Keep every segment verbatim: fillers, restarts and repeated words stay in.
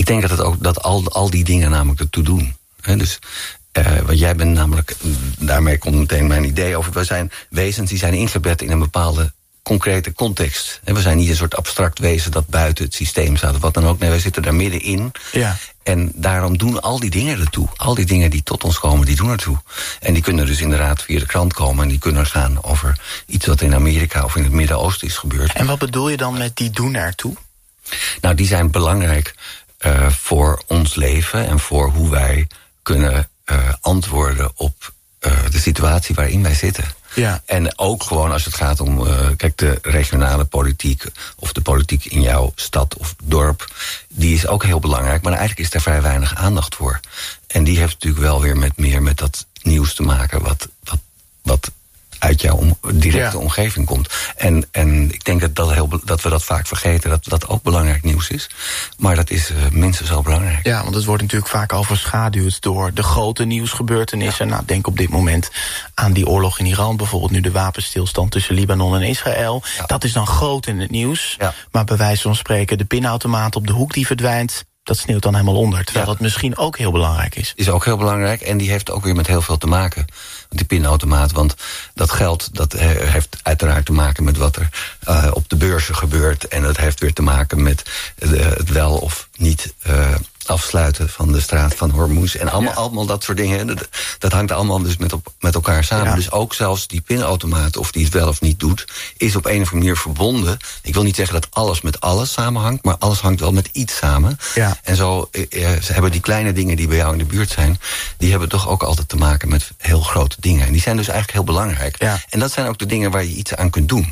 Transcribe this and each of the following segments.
denk dat, het ook, dat al, al die dingen namelijk ertoe doen. He, dus, uh, want jij bent namelijk, daarmee komt meteen mijn idee over... we zijn wezens die zijn ingebed in een bepaalde concrete context. En we zijn niet een soort abstract wezen dat buiten het systeem staat of wat dan ook. Nee, wij zitten daar middenin. Ja. En daarom doen al die dingen ertoe. Al die dingen die tot ons komen, die doen ertoe. En die kunnen dus inderdaad via de krant komen... en die kunnen gaan over iets wat in Amerika of in het Midden-Oosten is gebeurd. En wat bedoel je dan met die doen ertoe? Nou, die zijn belangrijk uh, voor ons leven... en voor hoe wij kunnen uh, antwoorden op uh, de situatie waarin wij zitten. Ja. En ook gewoon als het gaat om, uh, kijk, de regionale politiek... of de politiek in jouw stad of dorp, die is ook heel belangrijk. Maar eigenlijk is daar vrij weinig aandacht voor. En die heeft natuurlijk wel weer met meer met dat nieuws te maken... wat, wat, wat uit jouw om, directe ja. omgeving komt. En, en ik denk dat, dat, heel, dat we dat vaak vergeten, dat dat ook belangrijk nieuws is. Maar dat is uh, minstens zo belangrijk. Ja, want het wordt natuurlijk vaak overschaduwd door de grote nieuwsgebeurtenissen. Ja. Nou, denk op dit moment aan die oorlog in Iran. Bijvoorbeeld nu de wapenstilstand tussen Libanon en Israël. Ja. Dat is dan groot in het nieuws. Ja. Maar bij wijze van spreken de pinautomaat op de hoek die verdwijnt... dat sneeuwt dan helemaal onder. Terwijl ja. dat misschien ook heel belangrijk is. Is ook heel belangrijk en die heeft ook weer met heel veel te maken. Die pinautomaat, want dat geld dat heeft uiteraard te maken met wat er uh, op de beurzen gebeurt. En dat heeft weer te maken met de, het wel of niet uh, afsluiten van de straat van Hormuz. En allemaal, ja. allemaal dat soort dingen. Dat, dat hangt allemaal dus met, op, met elkaar samen. Ja. Dus ook zelfs die pinautomaat, of die het wel of niet doet, is op een of andere manier verbonden. Ik wil niet zeggen dat alles met alles samenhangt, maar alles hangt wel met iets samen. Ja. En zo eh, ze hebben die kleine dingen die bij jou in de buurt zijn, die hebben toch ook altijd te maken met heel grote dingen. En die zijn dus eigenlijk heel belangrijk. Ja. En dat zijn ook de dingen waar je iets aan kunt doen.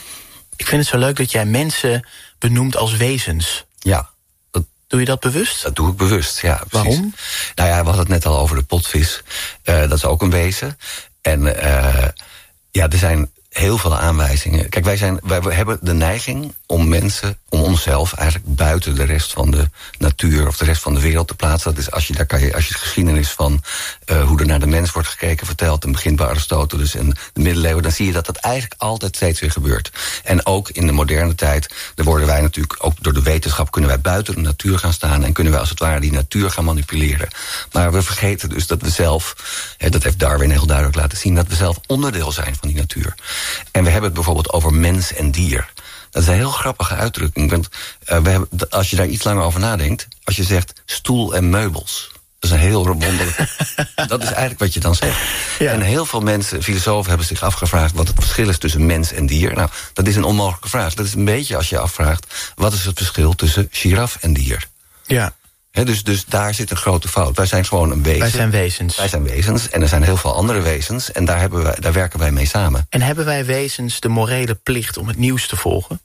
Ik vind het zo leuk dat jij mensen benoemt als wezens. Ja. Doe je dat bewust? Dat doe ik bewust, ja. Precies. Waarom? Nou ja, we hadden het net al over de potvis. Uh, dat is ook een wezen. En uh, ja, er zijn heel veel aanwijzingen. Kijk, wij, zijn, wij hebben de neiging om mensen, om onszelf eigenlijk buiten de rest van de natuur of de rest van de wereld te plaatsen. Dat is als je daar kan je, als je de geschiedenis van uh, hoe er naar de mens wordt gekeken vertelt, en begint bij Aristoteles en de middeleeuwen, dan zie je dat dat eigenlijk altijd steeds weer gebeurt. En ook in de moderne tijd, daar worden wij natuurlijk, ook door de wetenschap kunnen wij buiten de natuur gaan staan en kunnen wij als het ware die natuur gaan manipuleren. Maar we vergeten dus dat we zelf, hè, dat heeft Darwin heel duidelijk laten zien, dat we zelf onderdeel zijn van die natuur. En we hebben het bijvoorbeeld over mens en dier. Dat is een heel grappige uitdrukking. Want uh, we hebben, als je daar iets langer over nadenkt, als je zegt stoel en meubels, dat is een heel wonderlijk. Dat is eigenlijk wat je dan zegt. Ja. En heel veel mensen, filosofen, hebben zich afgevraagd wat het verschil is tussen mens en dier. Nou, dat is een onmogelijke vraag. Dat is een beetje als je afvraagt, wat is het verschil tussen giraf en dier? Ja. He, dus, dus daar zit een grote fout. Wij zijn gewoon een wezen. Wij zijn wezens. Wij zijn wezens en er zijn heel veel andere wezens. En daar, hebben wij, daar werken wij mee samen. En hebben wij wezens de morele plicht om het nieuws te volgen?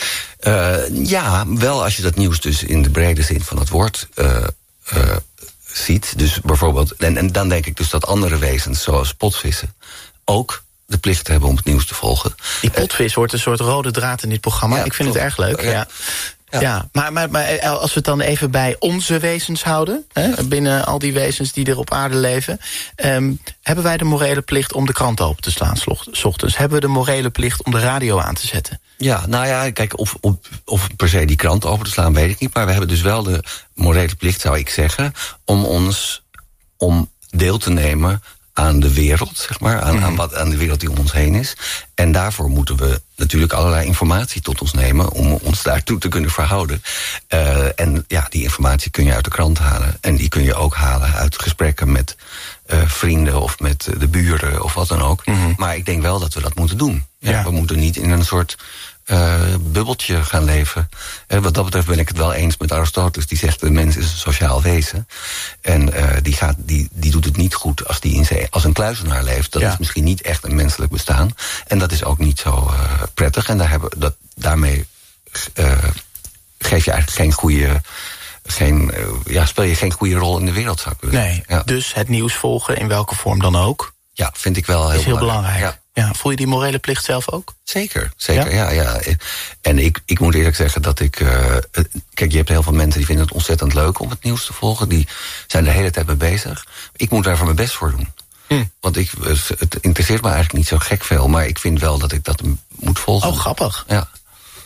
Uh, ja, wel als je dat nieuws dus in de brede zin van het woord uh, uh, ziet. Dus bijvoorbeeld, en, en dan denk ik dus dat andere wezens, zoals potvissen, ook de plicht hebben om het nieuws te volgen. Die potvis wordt een soort rode draad in dit programma. Ja, ik vind klopt. het erg leuk. Ja. Ja. Ja, ja maar, maar, maar als we het dan even bij onze wezens houden, hè, binnen al die wezens die er op aarde leven, um, hebben wij de morele plicht om de krant open te slaan 's ochtends? Hebben we de morele plicht om de radio aan te zetten? Ja, nou ja, kijk, of, of, of per se die krant open te slaan, weet ik niet. Maar we hebben dus wel de morele plicht, zou ik zeggen, om ons, om deel te nemen aan de wereld, zeg maar, aan, mm. aan, wat, aan de wereld die om ons heen is. En daarvoor moeten we natuurlijk allerlei informatie tot ons nemen om ons daartoe te kunnen verhouden. Uh, en ja, die informatie kun je uit de krant halen. En die kun je ook halen uit gesprekken met uh, vrienden of met de buren of wat dan ook. Mm-hmm. Maar ik denk wel dat we dat moeten doen. Ja, ja. We moeten niet in een soort Uh, bubbeltje gaan leven. Uh, wat dat betreft ben ik het wel eens met Aristoteles. Die zegt, de mens is een sociaal wezen. En uh, die, gaat, die, die doet het niet goed als die in zijn, als een kluizenaar leeft. Dat ja. is misschien niet echt een menselijk bestaan. En dat is ook niet zo uh, prettig. En daar hebben, dat, daarmee uh, geef je eigenlijk geen goede, geen, uh, ja, speel je geen goede rol in de wereld, zou ik willen. Nee, ja. Dus het nieuws volgen, in welke vorm dan ook, ja, vind ik wel heel, is heel belangrijk. belangrijk. Ja. Ja, voel je die morele plicht zelf ook? Zeker, zeker, ja. ja, ja. En ik, ik moet eerlijk zeggen dat ik... Uh, kijk, je hebt heel veel mensen die vinden het ontzettend leuk om het nieuws te volgen. Die zijn de hele tijd mee bezig. Ik moet daar voor mijn best voor doen. Hm. Want ik, het interesseert me eigenlijk niet zo gek veel. Maar ik vind wel dat ik dat moet volgen. Oh, grappig. Ja.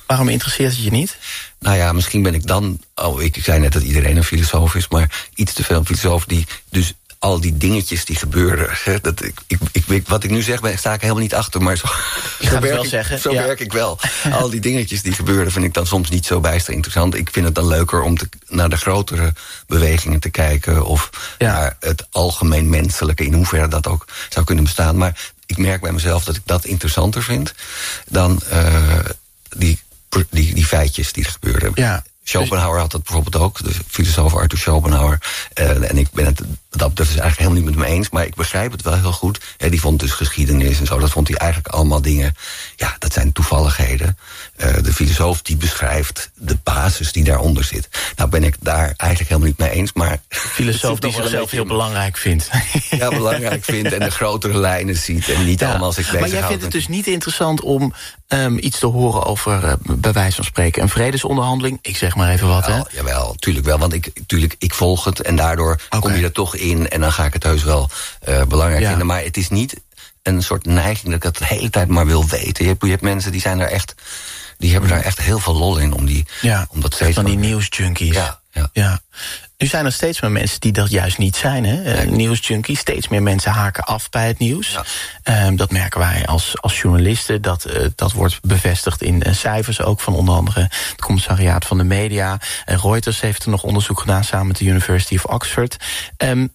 Waarom interesseert het je niet? Nou ja, misschien ben ik dan... Oh, ik zei net dat iedereen een filosoof is, maar iets te veel een filosoof die... dus al die dingetjes die gebeuren. Hè, dat ik, ik, ik, wat ik nu zeg, ben, sta ik helemaal niet achter. Maar zo, je zo, werk, wel ik, zeggen, zo ja. werk ik wel. Al die dingetjes die gebeuren vind ik dan soms niet zo bijster interessant. Ik vind het dan leuker om te, naar de grotere bewegingen te kijken. Of ja. naar het algemeen menselijke. In hoeverre dat ook zou kunnen bestaan. Maar ik merk bij mezelf dat ik dat interessanter vind. Dan uh, die, die, die feitjes die er gebeuren. Ja. Schopenhauer had dat bijvoorbeeld ook, de filosoof Arthur Schopenhauer. Uh, en ik ben het dat dus eigenlijk helemaal niet met me eens, maar ik begrijp het wel heel goed. He, die vond dus geschiedenis en zo, dat vond hij eigenlijk allemaal dingen... ja, dat zijn toevalligheden. Uh, de filosoof die beschrijft de basis die daaronder zit. Nou ben ik daar eigenlijk helemaal niet mee eens, maar... De filosoof die zichzelf heel belangrijk vindt. Ja, belangrijk vindt en de grotere lijnen ziet en niet ja. allemaal zich bezig. Maar jij vindt het dus niet interessant om um, iets te horen over, uh, bij wijze van spreken, een vredesonderhandeling? Ik zeg maar even wat, jawel, hè? Jawel, tuurlijk wel, want ik, tuurlijk, ik volg het en daardoor okay. kom je er toch in en dan ga ik het heus wel uh, belangrijk ja. vinden. Maar het is niet een soort neiging dat ik dat de hele tijd maar wil weten. Je hebt, je hebt mensen die zijn daar echt, die hebben daar echt heel veel lol in om die, ja, om dat steeds van die nieuwsjunkies. Ja, ja. ja. Nu zijn er steeds meer mensen die dat juist niet zijn, hè? Nee. Uh, nieuwsjunkies. Steeds meer mensen haken af bij het nieuws. Ja. Um, dat merken wij als, als journalisten. Dat, uh, dat wordt bevestigd in uh, cijfers ook van onder andere het commissariaat van de media. Uh, Reuters heeft er nog onderzoek gedaan samen met de University of Oxford. Um,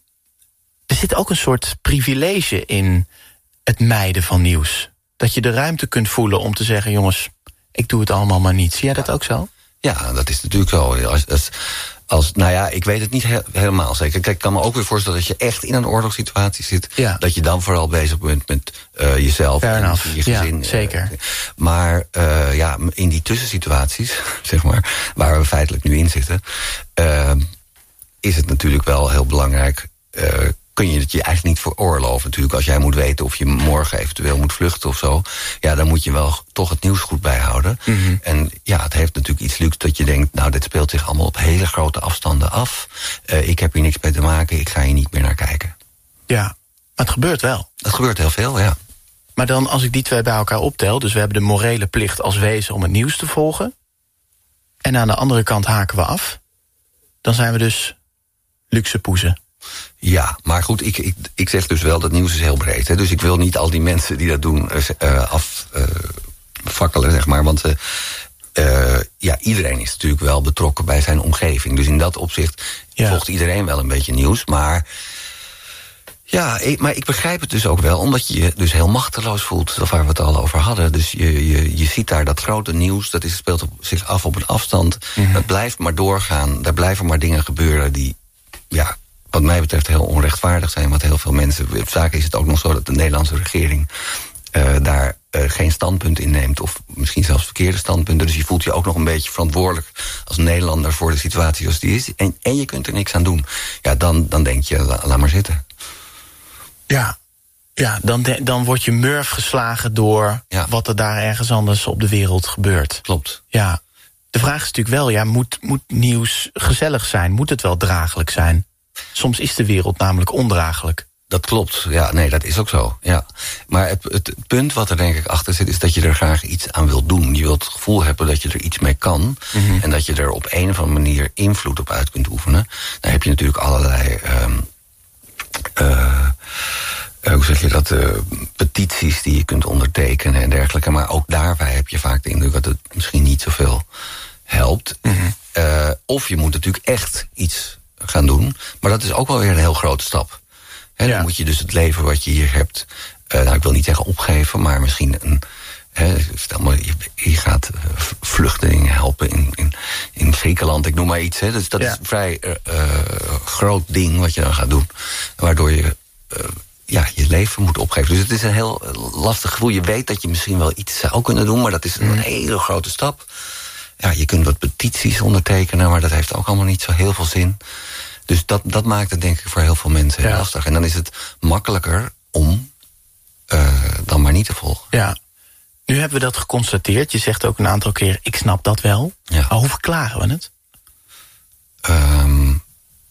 er zit ook een soort privilege in het mijden van nieuws. Dat je de ruimte kunt voelen om te zeggen, jongens, ik doe het allemaal maar niet. Zie jij dat ja. ook zo? Ja, dat is natuurlijk zo. Als, als, als, nou ja, ik weet het niet he- helemaal zeker. Kijk, ik kan me ook weer voorstellen dat je echt in een oorlogssituatie zit. Ja. Dat je dan vooral bezig bent met uh, jezelf Fair en enough. je gezin. Ja, zeker. Uh, maar uh, ja, in die tussensituaties, zeg maar, waar we feitelijk nu in zitten, uh, is het natuurlijk wel heel belangrijk. Uh, kun je het je eigenlijk niet veroorloven. Natuurlijk, als jij moet weten of je morgen eventueel moet vluchten of zo, ja, dan moet je wel toch het nieuws goed bijhouden. Mm-hmm. En ja, het heeft natuurlijk iets luxe dat je denkt, nou, dit speelt zich allemaal op hele grote afstanden af. Uh, ik heb hier niks mee te maken, ik ga hier niet meer naar kijken. Ja, maar het gebeurt wel. Het gebeurt heel veel, ja. Maar dan, als ik die twee bij elkaar optel, dus we hebben de morele plicht als wezen om het nieuws te volgen, en aan de andere kant haken we af, dan zijn we dus luxe poezen. Ja, maar goed, ik, ik, ik zeg dus wel dat nieuws is heel breed. Hè, dus ik wil niet al die mensen die dat doen uh, afvakkelen, uh, zeg maar. Want uh, uh, ja, iedereen is natuurlijk wel betrokken bij zijn omgeving. Dus in dat opzicht ja. volgt iedereen wel een beetje nieuws. Maar ja, ik, maar ik begrijp het dus ook wel, omdat je je dus heel machteloos voelt, waar we het al over hadden. Dus je, je, je ziet daar dat grote nieuws, dat is, speelt op, zich af op een afstand. Mm-hmm. Dat blijft maar doorgaan, daar blijven maar dingen gebeuren die, ja, wat mij betreft heel onrechtvaardig zijn, wat heel veel mensen... Vaak is het ook nog zo dat de Nederlandse regering uh, daar uh, geen standpunt in neemt, of misschien zelfs verkeerde standpunten. Dus je voelt je ook nog een beetje verantwoordelijk als Nederlander voor de situatie zoals die is. En, en je kunt er niks aan doen. Ja, dan, dan denk je, la, laat maar zitten. Ja, ja dan, de, dan word je murf geslagen door ja. wat er daar ergens anders op de wereld gebeurt. Klopt. Ja. De vraag is natuurlijk wel, ja, moet, moet nieuws gezellig zijn? Moet het wel draaglijk zijn? Soms is de wereld namelijk ondraaglijk. Dat klopt, ja, nee, dat is ook zo. Ja. Maar het, het punt wat er denk ik achter zit, is dat je er graag iets aan wilt doen. Je wilt het gevoel hebben dat je er iets mee kan. Mm-hmm. En dat je er op een of andere manier invloed op uit kunt oefenen. Daar heb je natuurlijk allerlei Um, uh, uh, hoe zeg je dat, uh, petities die je kunt ondertekenen en dergelijke. Maar ook daarbij heb je vaak de indruk dat het misschien niet zoveel helpt. Mm-hmm. Uh, of je moet natuurlijk echt iets gaan doen. Maar dat is ook wel weer een heel grote stap. He, ja. Dan moet je dus het leven wat je hier hebt, uh, nou, ik wil niet zeggen opgeven, maar misschien een, he, stel maar, je, je gaat uh, vluchtelingen helpen in, in, in Griekenland, ik noem maar iets. He. Dus dat ja. is een vrij uh, groot ding wat je dan gaat doen. Waardoor je uh, ja, je leven moet opgeven. Dus het is een heel lastig gevoel. Je weet dat je misschien wel iets zou kunnen doen, maar dat is een mm. hele grote stap. Ja, je kunt wat petities ondertekenen, maar dat heeft ook allemaal niet zo heel veel zin. Dus dat, dat maakt het denk ik voor heel veel mensen heel ja. lastig. En dan is het makkelijker om uh, dan maar niet te volgen. Ja, nu hebben we dat geconstateerd. Je zegt ook een aantal keer, ik snap dat wel. Ja. Maar hoe verklaren we het? Um, ja,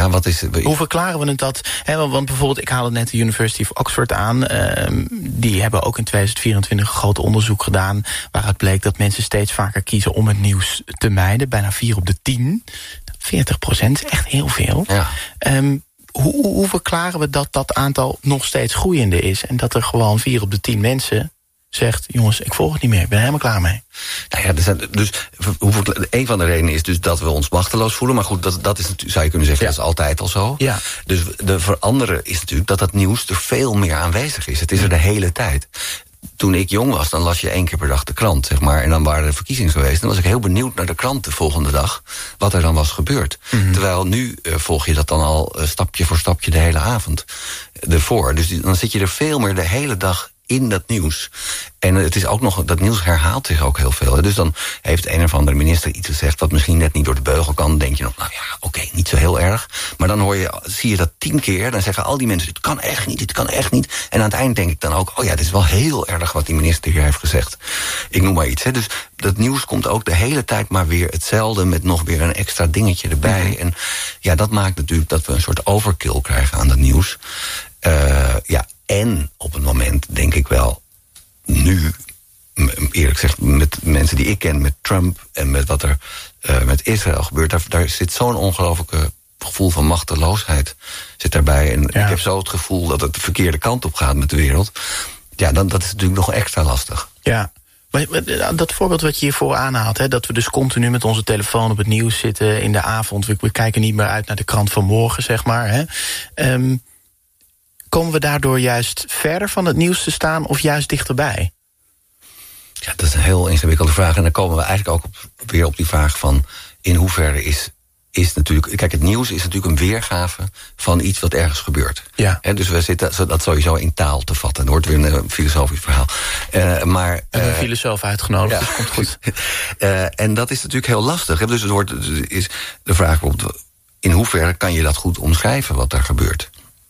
Ja, wat is... Hoe verklaren we het dat? Hè, want, want bijvoorbeeld, ik haalde net de University of Oxford aan. Uh, die hebben ook in tweeduizend vierentwintig een groot onderzoek gedaan, waaruit bleek dat mensen steeds vaker kiezen om het nieuws te mijden. Bijna vier op de tien. veertig procent is echt heel veel. Ja. Um, hoe, hoe verklaren we dat dat aantal nog steeds groeiende is? En dat er gewoon vier op de tien mensen zegt, jongens, ik volg het niet meer, ik ben er helemaal klaar mee. Nou ja, er zijn dus, een van de redenen is dus dat we ons machteloos voelen. Maar goed, dat, dat is, zou je kunnen zeggen, ja. Dat is altijd al zo. Ja. Dus de veranderen is natuurlijk dat dat nieuws er veel meer aanwezig is. Het is er de hele tijd. Toen ik jong was, dan las je één keer per dag de krant, zeg maar. En dan waren er verkiezingen geweest. Dan was ik heel benieuwd naar de krant de volgende dag, wat er dan was gebeurd. Mm-hmm. Terwijl nu uh, volg je dat dan al uh, stapje voor stapje de hele avond ervoor. Dus die, dan zit je er veel meer de hele dag in dat nieuws. En het is ook nog, dat nieuws herhaalt zich ook heel veel. Dus dan heeft een of andere minister iets gezegd wat misschien net niet door de beugel kan. Dan denk je nog, nou ja, oké, okay, niet zo heel erg. Maar dan hoor je, zie je dat tien keer. Dan zeggen al die mensen, dit kan echt niet, dit kan echt niet. En aan het eind denk ik dan ook, oh ja, dit is wel heel erg wat die minister hier heeft gezegd. Ik noem maar iets. Hè. Dus dat nieuws komt ook de hele tijd maar weer hetzelfde, met nog weer een extra dingetje erbij. Mm-hmm. En ja, dat maakt natuurlijk dat we een soort overkill krijgen aan dat nieuws. Uh, ja, en op het moment denk ik wel, nu, eerlijk gezegd, met mensen die ik ken, met Trump en met wat er uh, met Israël gebeurt, daar, daar zit zo'n ongelofelijke gevoel van machteloosheid zit daarbij. En ja. Ik heb zo het gevoel dat het de verkeerde kant op gaat met de wereld. Ja, dan, dat is natuurlijk nog extra lastig. Ja. Dat voorbeeld wat je hiervoor aanhaalt, hè, dat we dus continu met onze telefoon op het nieuws zitten in de avond. We, we kijken niet meer uit naar de krant van morgen, zeg maar. Hè. Um, Komen we daardoor juist verder van het nieuws te staan of juist dichterbij? Ja, dat is een heel ingewikkelde vraag. En dan komen we eigenlijk ook op, weer op die vraag van in hoeverre is, is natuurlijk... Kijk, het nieuws is natuurlijk een weergave van iets wat ergens gebeurt. Ja. En dus we zitten dat sowieso in taal te vatten. Dat wordt weer een, een filosofisch verhaal. Uh, maar, uh, we hebben een filosoof uitgenodigd, ja. Dus komt goed. uh, en dat is natuurlijk heel lastig. Dus het wordt, is de vraag op in hoeverre kan je dat goed omschrijven wat er gebeurt?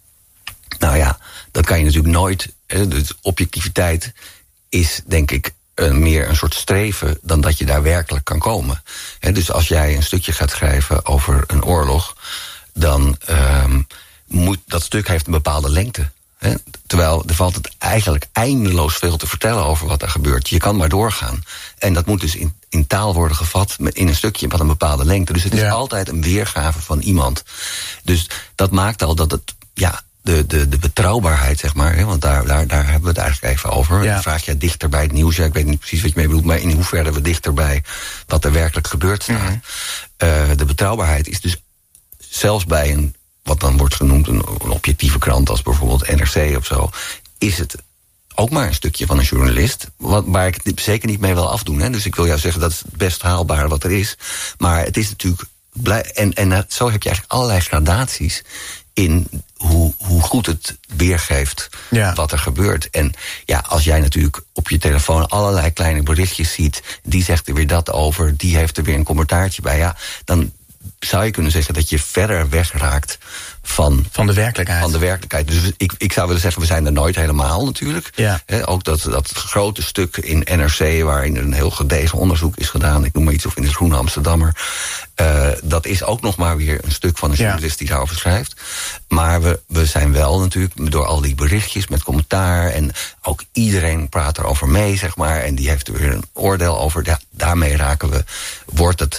Nou ja, dat kan je natuurlijk nooit. Hè, dus objectiviteit is, denk ik, een, meer een soort streven dan dat je daar werkelijk kan komen. Hè, dus als jij een stukje gaat schrijven over een oorlog, dan um, moet dat stuk heeft een bepaalde lengte. Hè, terwijl er valt het eigenlijk eindeloos veel te vertellen over wat er gebeurt. Je kan maar doorgaan. En dat moet dus in, in taal worden gevat in een stukje wat een bepaalde lengte. Dus het is ja. altijd een weergave van iemand. Dus dat maakt al dat het, ja, De, de, de betrouwbaarheid, zeg maar, hè, want daar, daar, daar hebben we het eigenlijk even over. Ja. Dan vraag je dichter bij het nieuws. Ja, ik weet niet precies wat je mee bedoelt, maar in hoeverre we dichter bij wat er werkelijk gebeurt staan. Mm-hmm. Uh, de betrouwbaarheid is dus zelfs bij een, wat dan wordt genoemd, een, een objectieve krant als bijvoorbeeld N R C of zo, is het ook maar een stukje van een journalist, wat, waar ik het zeker niet mee wil afdoen. Hè. Dus ik wil jou zeggen, dat is het best haalbaar wat er is. Maar het is natuurlijk, blij, en, en zo heb je eigenlijk allerlei gradaties in hoe, hoe goed het weergeeft ja. wat er gebeurt. En ja, als jij natuurlijk op je telefoon allerlei kleine berichtjes ziet, die zegt er weer dat over, die heeft er weer een commentaartje bij, ja, dan zou je kunnen zeggen dat je verder wegraakt van, van de werkelijkheid. Van de werkelijkheid. Dus ik, ik zou willen zeggen, we zijn er nooit helemaal natuurlijk. Ja. He, ook dat, dat grote stuk in N R C, waarin een heel gedegen onderzoek is gedaan, ik noem maar iets, of in de Groene Amsterdammer, uh, dat is ook nog maar weer een stuk van een journalist ja. die daarover schrijft. Maar we, we zijn wel natuurlijk, door al die berichtjes met commentaar, en ook iedereen praat erover mee, zeg maar, en die heeft er weer een oordeel over. Ja, daarmee raken we, wordt het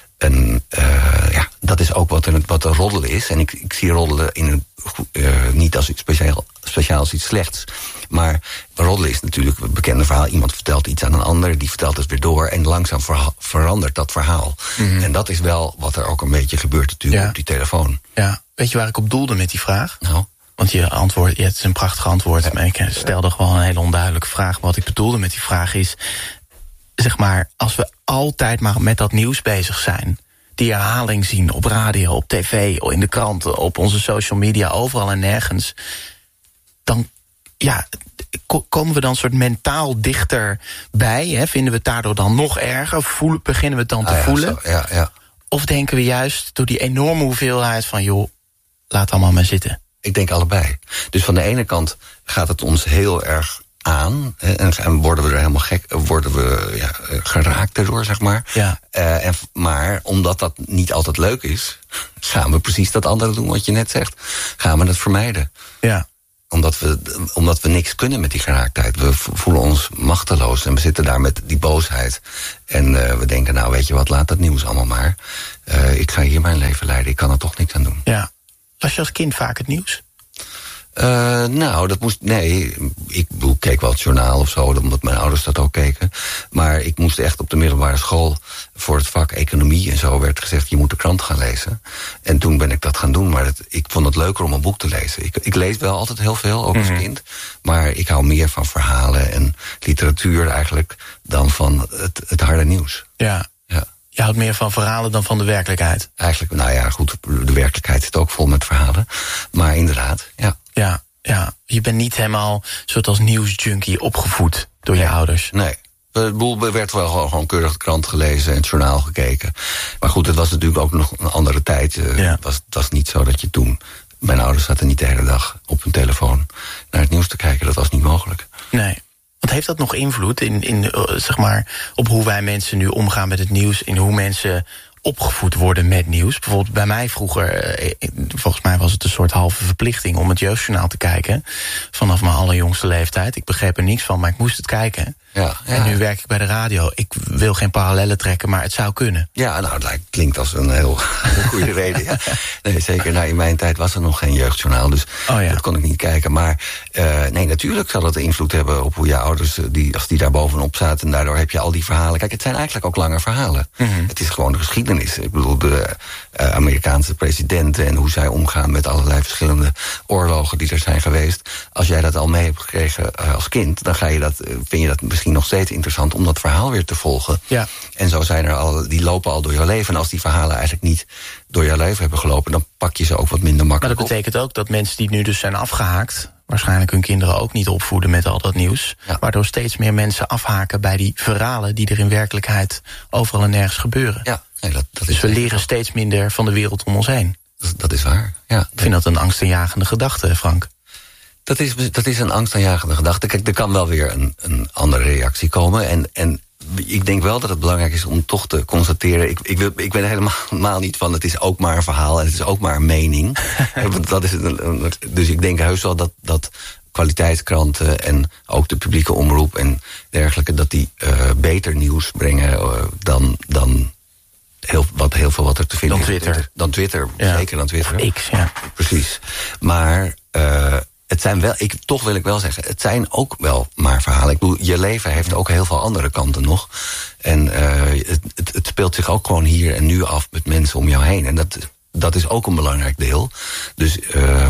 En uh, ja, dat is ook wat, er, wat er roddelen is. En ik, ik zie roddelen in een, uh, niet als iets speciaal, speciaal als iets slechts. Maar roddelen is natuurlijk een bekende verhaal. Iemand vertelt iets aan een ander, die vertelt het weer door, en langzaam verha- verandert dat verhaal. Mm-hmm. En dat is wel wat er ook een beetje gebeurt natuurlijk ja. op die telefoon. Ja, weet je waar ik op doelde met die vraag? Nou? Want je antwoord, ja, het is een prachtig antwoord, ja. maar ik stelde gewoon een hele onduidelijke vraag. Maar wat ik bedoelde met die vraag is, zeg maar, als we altijd maar met dat nieuws bezig zijn, die herhaling zien op radio, op tv, in de kranten, op onze social media, overal en nergens, dan ja, komen we dan soort mentaal dichterbij? Hè? Vinden we het daardoor dan nog erger? Voelen, beginnen we het dan te ah, ja, voelen? Zo, ja, ja. Of denken we juist door die enorme hoeveelheid van, joh, laat allemaal maar zitten? Ik denk allebei. Dus van de ene kant gaat het ons heel erg aan, hè, en worden we er helemaal gek, worden we ja, geraakt erdoor, zeg maar. Ja. Uh, en, maar omdat dat niet altijd leuk is, gaan we precies dat andere doen wat je net zegt. Gaan we het vermijden. Ja. Omdat we, omdat we niks kunnen met die geraaktheid. We voelen ons machteloos en we zitten daar met die boosheid. En uh, we denken, nou weet je wat, laat dat nieuws allemaal maar. Uh, ik ga hier mijn leven leiden, ik kan er toch niks aan doen. Ja. Was je als kind vaak het nieuws? Uh, nou, dat moest... Nee, ik bedoel, keek wel het journaal of zo, omdat mijn ouders dat ook keken. Maar ik moest echt op de middelbare school voor het vak economie en zo werd gezegd, je moet de krant gaan lezen. En toen ben ik dat gaan doen, maar het, ik vond het leuker om een boek te lezen. Ik, ik lees wel altijd heel veel, ook als mm-hmm. kind. Maar ik hou meer van verhalen en literatuur eigenlijk dan van het, het harde nieuws. Ja. Ja. Je houdt meer van verhalen dan van de werkelijkheid? Eigenlijk, nou ja, goed, de werkelijkheid zit ook vol met verhalen. Maar inderdaad, ja. Ja, ja. Je bent niet helemaal soort als nieuwsjunkie opgevoed door je nee, ouders. Nee. Er werd wel gewoon keurig de krant gelezen en het journaal gekeken. Maar goed, het was natuurlijk ook nog een andere tijd. Ja. Het, was, het was niet zo dat je toen... Mijn ouders zaten niet de hele dag op hun telefoon naar het nieuws te kijken. Dat was niet mogelijk. Nee. Want heeft dat nog invloed in, in, uh, zeg maar, op hoe wij mensen nu omgaan met het nieuws? In hoe mensen opgevoed worden met nieuws? Bijvoorbeeld bij mij vroeger, uh, volgens mij was het een soort halve verplichting om het Jeugdjournaal te kijken. Vanaf mijn allerjongste leeftijd. Ik begreep er niks van, maar ik moest het kijken. Ja, ja. En nu werk ik bij de radio. Ik wil geen parallellen trekken, maar het zou kunnen. Ja, nou, het klinkt als een heel goede reden. Ja. Nee, zeker. Nou, in mijn tijd was er nog geen jeugdjournaal, dus oh, ja. dat kon ik niet kijken. Maar uh, nee, natuurlijk zal het invloed hebben op hoe je ouders, die, als die daar bovenop zaten, en daardoor heb je al die verhalen. Kijk, het zijn eigenlijk ook lange verhalen. Mm-hmm. Het is gewoon de geschiedenis. Ik bedoel, de uh, Amerikaanse presidenten en hoe zij omgaan met allerlei verschillende oorlogen die er zijn geweest. Als jij dat al mee hebt gekregen uh, als kind, dan ga je dat, uh, vind je dat misschien nog steeds interessant om dat verhaal weer te volgen. Ja. En zo zijn er al, die lopen al door je leven. En als die verhalen eigenlijk niet door je leven hebben gelopen, dan pak je ze ook wat minder makkelijk op. Maar dat betekent ook dat mensen die nu dus zijn afgehaakt, waarschijnlijk hun kinderen ook niet opvoeden met al dat nieuws. Ja. Waardoor steeds meer mensen afhaken bij die verhalen die er in werkelijkheid overal en nergens gebeuren. Ja, nee, dat, dat dus is we leren steeds minder van de wereld om ons heen. Dat, dat is waar, ja. Ik vind dat een angstaanjagende gedachte, Frank. Dat is, dat is een angstaanjagende gedachte. Kijk, er kan wel weer een, een andere reactie komen. En, en ik denk wel dat het belangrijk is om toch te constateren. Ik, ik, wil, ik ben er helemaal niet van, het is ook maar een verhaal en het is ook maar een mening. dat is een, een, dus ik denk heus wel dat, dat kwaliteitskranten en ook de publieke omroep en dergelijke, dat die uh, beter nieuws brengen uh, dan, dan heel, wat, heel veel wat er te vinden is. Dan Twitter. is. Dan Twitter, ja. Zeker dan Twitter. Of X, ja. Precies. Maar Uh, het zijn wel, ik, toch wil ik wel zeggen, het zijn ook wel maar verhalen. Ik bedoel, je leven heeft ook heel veel andere kanten nog. En uh, het, het, het speelt zich ook gewoon hier en nu af met mensen om jou heen. En dat, dat is ook een belangrijk deel. Dus uh,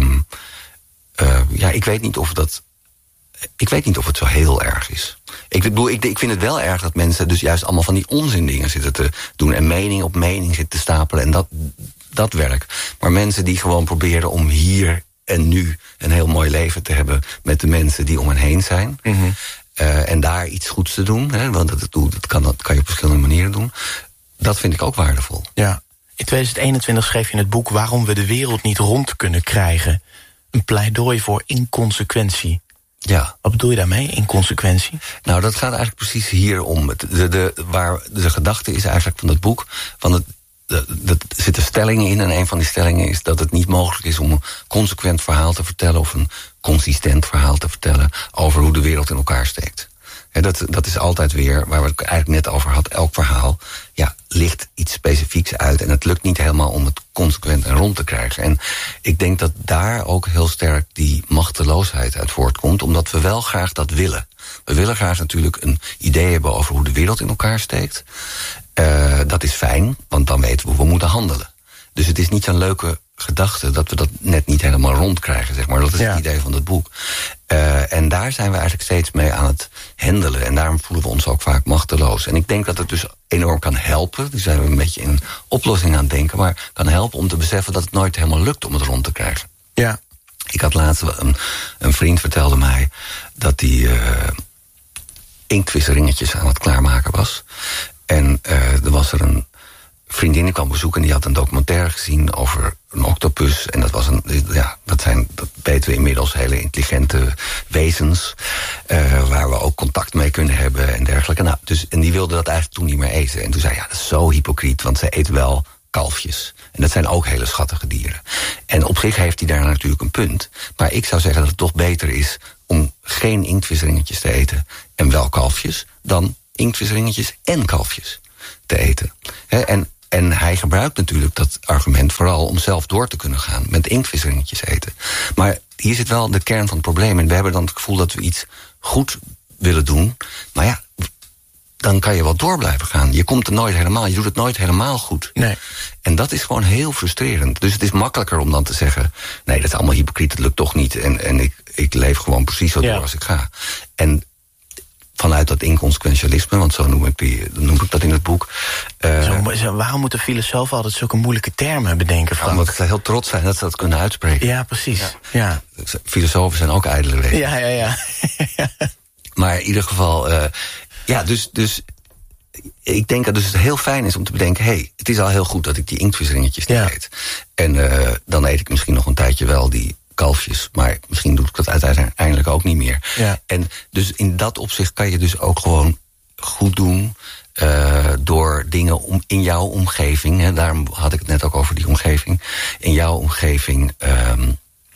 uh, ja, ik weet niet of dat. Ik weet niet of het zo heel erg is. Ik bedoel, ik, ik vind het wel erg dat mensen dus juist allemaal van die onzin dingen zitten te doen. En mening op mening zitten te stapelen. En dat, dat werk. Maar mensen die gewoon proberen om hier en nu een heel mooi leven te hebben met de mensen die om hen heen zijn. Mm-hmm. Uh, en daar iets goeds te doen. Hè, want dat, dat, kan, dat kan je op verschillende manieren doen. Dat vind ik ook waardevol. Ja. In twintig eenentwintig schreef je in het boek Waarom we de wereld niet rond kunnen krijgen. Een pleidooi voor inconsequentie. Ja. Wat bedoel je daarmee, inconsequentie? Nou, dat gaat eigenlijk precies hier om. De, de, waar de gedachte is eigenlijk van het boek, van het, Er zitten stellingen in en een van die stellingen is dat het niet mogelijk is om een consequent verhaal te vertellen of een consistent verhaal te vertellen over hoe de wereld in elkaar steekt. He, dat, dat is altijd weer, waar we het eigenlijk net over hadden, elk verhaal ja, ligt iets specifieks uit en het lukt niet helemaal om het consequent en rond te krijgen. En ik denk dat daar ook heel sterk die machteloosheid uit voortkomt, omdat we wel graag dat willen. We willen graag natuurlijk een idee hebben over hoe de wereld in elkaar steekt. Uh, dat is fijn, want dan weten we hoe we moeten handelen. Dus het is niet zo'n leuke gedachte dat we dat net niet helemaal rondkrijgen, zeg maar. Dat is ja. het idee van het boek. Uh, en daar zijn we eigenlijk steeds mee aan het handelen. En daarom voelen we ons ook vaak machteloos. En ik denk dat het dus enorm kan helpen. Dus zijn we een beetje in oplossingen aan het denken. Maar kan helpen om te beseffen dat het nooit helemaal lukt om het rond te krijgen. Ja. Ik had laatst, een, een vriend vertelde mij dat hij uh, inktvisringetjes aan het klaarmaken was. En uh, er was er een vriendin die kwam bezoeken en die had een documentaire gezien over een octopus. En dat was een, ja, dat zijn, dat weten we inmiddels, hele intelligente wezens. Uh, waar we ook contact mee kunnen hebben en dergelijke. Nou, dus, en die wilde dat eigenlijk toen niet meer eten. En toen zei ja, dat is zo hypocriet, want ze eet wel kalfjes. En dat zijn ook hele schattige dieren. En op zich heeft hij daar natuurlijk een punt. Maar ik zou zeggen dat het toch beter is om geen inktvisringetjes te eten en wel kalfjes, dan inktvisringetjes en kalfjes te eten. He, en, en hij gebruikt natuurlijk dat argument vooral om zelf door te kunnen gaan met inktvisringetjes eten. Maar hier zit wel de kern van het probleem. En we hebben dan het gevoel dat we iets goed willen doen. Maar ja, dan kan je wel door blijven gaan. Je komt er nooit helemaal, je doet het nooit helemaal goed. Nee. En dat is gewoon heel frustrerend. Dus het is makkelijker om dan te zeggen, nee, dat is allemaal hypocriet, het lukt toch niet. En, en ik, ik leef gewoon precies zo door ja. als ik ga. En vanuit dat inconsequentialisme, want zo noem ik, die, noem ik dat in het boek. Uh, zo, zo, waarom moeten filosofen altijd zulke moeilijke termen bedenken? Frank? Omdat ze heel trots zijn dat ze dat kunnen uitspreken. Ja, precies. Ja. Ja. Filosofen zijn ook ijdele wezens. Ja, ja, ja. Maar in ieder geval, uh, ja, dus, dus ik denk dat dus het heel fijn is om te bedenken, hé, hey, het is al heel goed dat ik die inktvisringetjes niet ja. eet. En uh, dan eet ik misschien nog een tijdje wel die kalfjes, maar misschien doe ik dat uiteindelijk ook niet meer. Ja. En dus in dat opzicht kan je dus ook gewoon goed doen uh, door dingen om in jouw omgeving, hè, daarom had ik het net ook over die omgeving, in jouw omgeving um,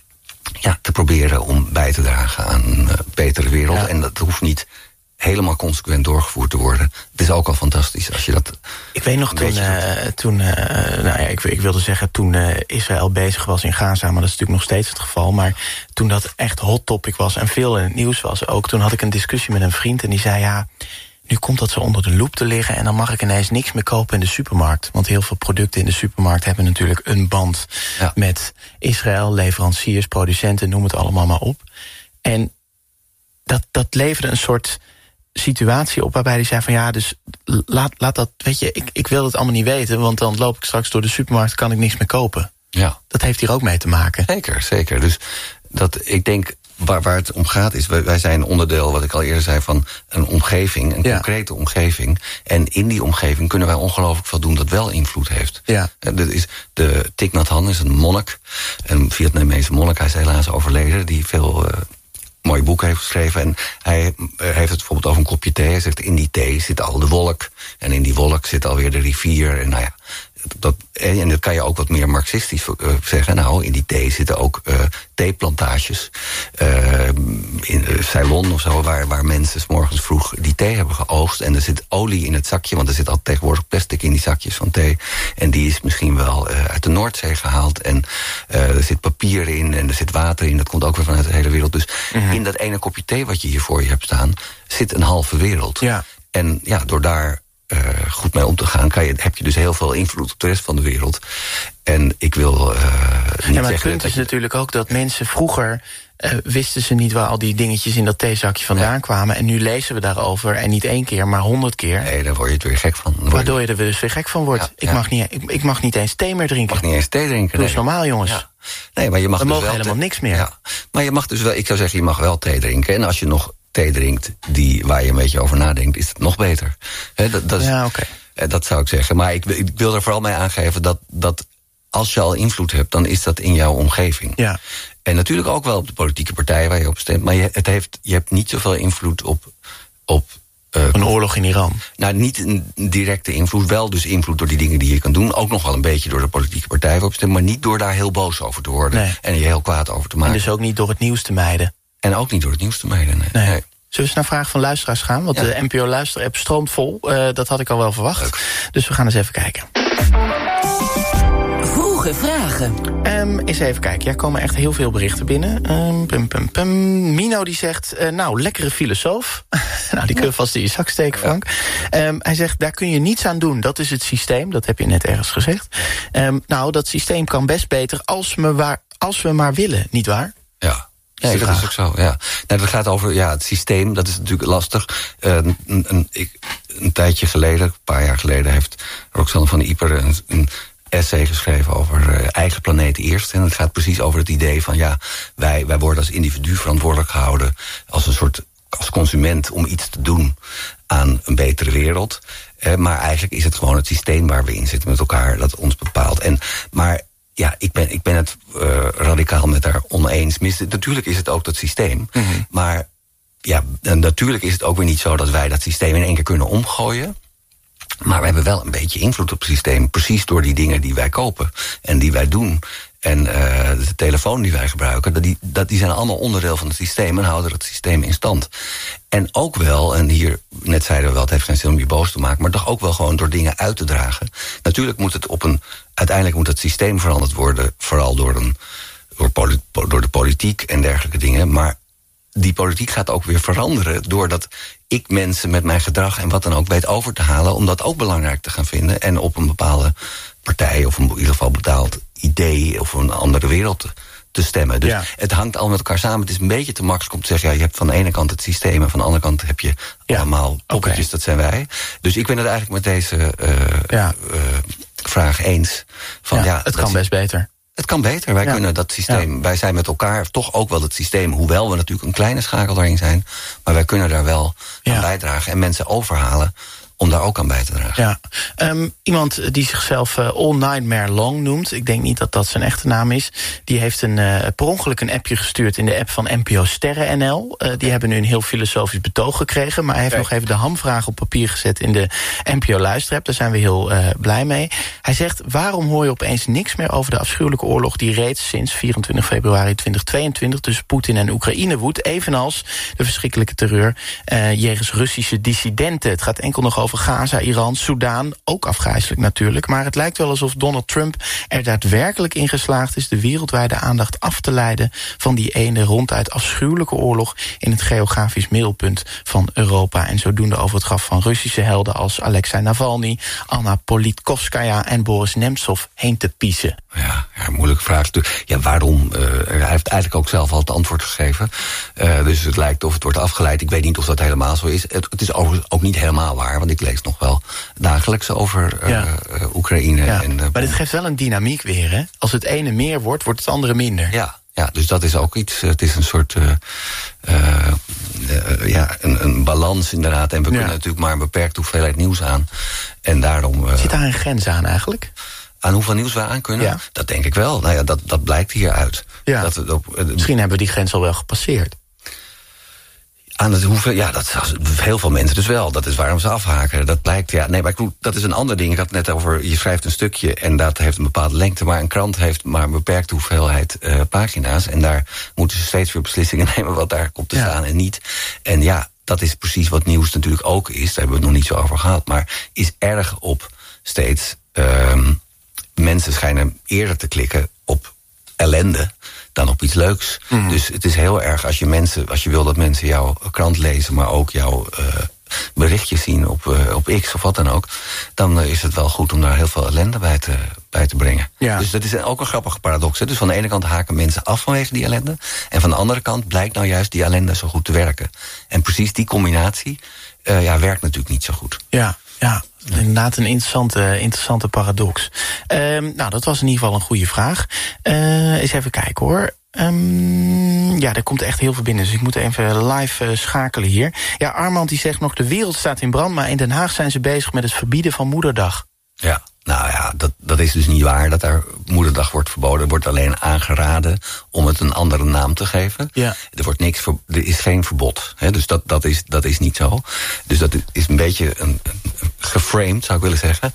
ja, te proberen om bij te dragen aan een uh, betere wereld. Ja. En dat hoeft niet helemaal consequent doorgevoerd te worden. Het is ook al fantastisch als je dat. Ik weet nog toen, uh, toen uh, nou ja, ik, ik wilde zeggen toen uh, Israël bezig was in Gaza, maar dat is natuurlijk nog steeds het geval. Maar toen dat echt hot topic was en veel in het nieuws was ook, toen had ik een discussie met een vriend en die zei, ja, nu komt dat zo onder de loep te liggen en dan mag ik ineens niks meer kopen in de supermarkt. Want heel veel producten in de supermarkt hebben natuurlijk een band ja. met Israël, leveranciers, producenten, noem het allemaal maar op. En dat, dat leverde een soort situatie op waarbij hij zei van ja, dus laat, laat dat, weet je, ik, ik wil het allemaal niet weten, want dan loop ik straks door de supermarkt, kan ik niks meer kopen. Ja. Dat heeft hier ook mee te maken. Zeker, zeker. Dus dat, ik denk, waar, waar het om gaat is, wij, wij zijn onderdeel, wat ik al eerder zei, van een omgeving, een ja. concrete omgeving. En in die omgeving kunnen wij ongelooflijk veel doen dat wel invloed heeft. Ja. Dat is de Thich Nhat Hanh is een monnik, een Vietnamese monnik, hij is helaas overleden, die veel Uh, mooi boek heeft geschreven. En hij heeft het bijvoorbeeld over een kopje thee. Hij zegt, in die thee zit al de wolk. En in die wolk zit alweer de rivier. En nou ja, dat, en dat kan je ook wat meer marxistisch uh, zeggen. Nou, in die thee zitten ook uh, theeplantages. Uh, in uh, Ceylon of zo, waar, waar mensen 's morgens vroeg die thee hebben geoogst. En er zit olie in het zakje, want er zit altijd tegenwoordig plastic in die zakjes van thee. En die is misschien wel uh, uit de Noordzee gehaald. En uh, er zit papier in en er zit water in. Dat komt ook weer vanuit de hele wereld. Dus mm-hmm. in dat ene kopje thee wat je hier voor je hebt staan, zit een halve wereld. Ja. En ja, door daar Uh, goed mee om te gaan, kan je, heb je dus heel veel invloed op de rest van de wereld. En ik wil uh, niet ja, maar het punt is je natuurlijk ook dat mensen vroeger uh, wisten ze niet waar al die dingetjes in dat theezakje vandaan ja. kwamen. En nu lezen we daarover en niet één keer, maar honderd keer. Nee, daar word je het weer gek van. Waardoor je er dus weer gek van wordt. Ja, ik, ja. Mag niet, ik, ik mag niet eens thee meer drinken. Ik mag niet eens thee drinken. Dat is nee. normaal, jongens. Ja. Nee, maar je mag we dus mogen wel helemaal niks meer. Ja. Maar je mag dus wel, ik zou zeggen, je mag wel thee drinken. En als je nog thee drinkt die, waar je een beetje over nadenkt, is het nog beter. He, dat, dat is, ja, oké. Okay. Dat zou ik zeggen. Maar ik, ik wil er vooral mee aangeven dat, dat als je al invloed hebt, dan is dat in jouw omgeving. Ja. En natuurlijk ook wel op de politieke partij waar je op stemt. Maar je, het heeft, je hebt niet zoveel invloed op op Uh, een oorlog in Iran? Nou, niet een directe invloed. Wel dus invloed door die dingen die je kan doen. Ook nog wel een beetje door de politieke partij waarop je stemt. Maar niet door daar heel boos over te worden. Nee. En je heel kwaad over te maken. En dus ook niet door het nieuws te mijden? En ook niet door het nieuws te mijden, nee. nee. nee. Zullen we eens naar vragen van luisteraars gaan? Want ja. de N P O-luisterapp stroomt vol. Uh, dat had ik al wel verwacht. Leuk. Dus we gaan eens even kijken. Vroege vragen. Um, eens even kijken. Er komen echt heel veel berichten binnen. Um, pum, pum, pum. Mino die zegt, uh, nou, lekkere filosoof. nou, die kun je vast in je zak steken, Frank. Um, hij zegt, daar kun je niets aan doen. Dat is het systeem. Dat heb je net ergens gezegd. Um, nou, dat systeem kan best beter als we, waar, als we maar willen, niet waar? Ja. Nee, dat is ook zo, ja. Nou, dat gaat over ja, het systeem, dat is natuurlijk lastig. Uh, een, een, ik, een tijdje geleden, een paar jaar geleden, heeft Roxanne van Ieper een, een essay geschreven over uh, eigen planeet eerst. En het gaat precies over het idee van, ja, wij, wij worden als individu verantwoordelijk gehouden, als een soort, als consument, om iets te doen aan een betere wereld. Uh, maar eigenlijk is het gewoon het systeem waar we in zitten met elkaar, dat ons bepaalt. En, maar ja, ik ben, ik ben het uh, radicaal met haar oneens. Natuurlijk is het ook dat systeem. Mm-hmm. Maar ja, natuurlijk is het ook weer niet zo dat wij dat systeem in één keer kunnen omgooien. Maar we hebben wel een beetje invloed op het systeem, precies door die dingen die wij kopen en die wij doen. En uh, de telefoon die wij gebruiken, dat die, dat die zijn allemaal onderdeel van het systeem en houden het systeem in stand. En ook wel, en hier, net zeiden we wel, het heeft geen zin om je boos te maken, maar toch ook wel gewoon door dingen uit te dragen. Natuurlijk moet het op een, uiteindelijk moet het systeem veranderd worden, vooral door, een, door, poli, door de politiek en dergelijke dingen. Maar die politiek gaat ook weer veranderen doordat ik mensen met mijn gedrag en wat dan ook weet over te halen, om dat ook belangrijk te gaan vinden en op een bepaalde partij of in ieder geval bepaald idee of een andere wereld te, te stemmen. Dus ja. Het hangt al met elkaar samen. Het is een beetje te makkelijk om te zeggen, ja, je hebt van de ene kant het systeem en van de andere kant heb je ja. allemaal poppetjes, okay. Dat zijn wij. Dus ik ben het eigenlijk met deze uh, ja. uh, vraag eens. Van, ja, ja, het kan best beter. Het kan beter. Wij ja. kunnen dat systeem, ja. wij zijn met elkaar toch ook wel het systeem, hoewel we natuurlijk een kleine schakel daarin zijn, maar wij kunnen daar wel ja. aan bijdragen en mensen overhalen om daar ook aan bij te dragen. Ja. Um, iemand die zichzelf uh, All Nightmare Long noemt, ik denk niet dat dat zijn echte naam is, die heeft een, uh, per ongeluk een appje gestuurd in de app van N P O Sterren N L. Uh, die hebben nu een heel filosofisch betoog gekregen, maar hij heeft okay. nog even de hamvraag op papier gezet in de N P O Luisterapp. Daar zijn we heel uh, blij mee. Hij zegt, waarom hoor je opeens niks meer over de afschuwelijke oorlog die reeds sinds vierentwintig februari tweeduizend tweeëntwintig tussen Poetin en Oekraïne woedt, evenals de verschrikkelijke terreur uh, jegens Russische dissidenten. Het gaat enkel nog over over Gaza, Iran, Soudaan, ook afgrijselijk natuurlijk. Maar het lijkt wel alsof Donald Trump er daadwerkelijk in geslaagd is de wereldwijde aandacht af te leiden van die ene ronduit afschuwelijke oorlog in het geografisch middelpunt van Europa. En zodoende over het graf van Russische helden als Alexei Navalny, Anna Politkovskaya en Boris Nemtsov heen te piezen. Ja, ja, moeilijke vraag. Ja, waarom? Uh, hij heeft eigenlijk ook zelf al het antwoord gegeven. Uh, dus het lijkt of het wordt afgeleid. Ik weet niet of dat helemaal zo is. Het, het is overigens ook niet helemaal waar, want ik lees nog wel dagelijks over uh, ja. uh, Oekraïne. Ja. En, uh, maar dit geeft wel een dynamiek weer, hè? Als het ene meer wordt, wordt het andere minder. Ja. Ja, dus dat is ook iets. Het is een soort uh, uh, uh, ja, een, een balans inderdaad. En we ja. kunnen natuurlijk maar een beperkte hoeveelheid nieuws aan. En daarom. Uh, Zit daar een grens aan eigenlijk? Aan hoeveel nieuws we aan kunnen? Ja. Dat denk ik wel. Nou ja, dat, dat blijkt hieruit. Ja. Dat het op, uh, Misschien hebben we die grens al wel gepasseerd. Aan het hoeveel, ja, dat heel veel mensen dus wel. Dat is waarom ze afhaken. Dat blijkt, ja, nee, maar ik, dat is een ander ding. Ik had het net over, je schrijft een stukje en dat heeft een bepaalde lengte, maar een krant heeft maar een beperkte hoeveelheid uh, pagina's. En daar moeten ze steeds weer beslissingen nemen wat daar komt te ja. staan en niet. En ja, dat is precies wat nieuws natuurlijk ook is. Daar hebben we het nog niet zo over gehad. Maar is erg op steeds. Um, mensen schijnen eerder te klikken op ellende dan op iets leuks. Mm. Dus het is heel erg als je mensen, als je wil dat mensen jouw krant lezen, maar ook jouw uh, berichtjes zien op, uh, op X of wat dan ook, dan uh, is het wel goed om daar heel veel ellende bij te, bij te brengen. Ja. Dus dat is ook een grappige paradox. Hè? Dus van de ene kant haken mensen af vanwege die ellende, en van de andere kant blijkt nou juist die ellende zo goed te werken. En precies die combinatie uh, ja, werkt natuurlijk niet zo goed. Ja, ja. Inderdaad een interessante, interessante paradox. Um, nou, dat was in ieder geval een goede vraag. Uh, eens even kijken hoor. Um, ja, er komt echt heel veel binnen, dus ik moet even live uh, schakelen hier. Ja, Armand die zegt nog, de wereld staat in brand, maar in Den Haag zijn ze bezig met het verbieden van Moederdag. Ja, nou ja, dat, dat is dus niet waar dat er Moederdag wordt verboden. Er wordt alleen aangeraden om het een andere naam te geven. Ja. Er wordt niks, ver, er is geen verbod. Hè, dus dat, dat, is, dat is niet zo. Dus dat is een beetje een, een, geframed, zou ik willen zeggen.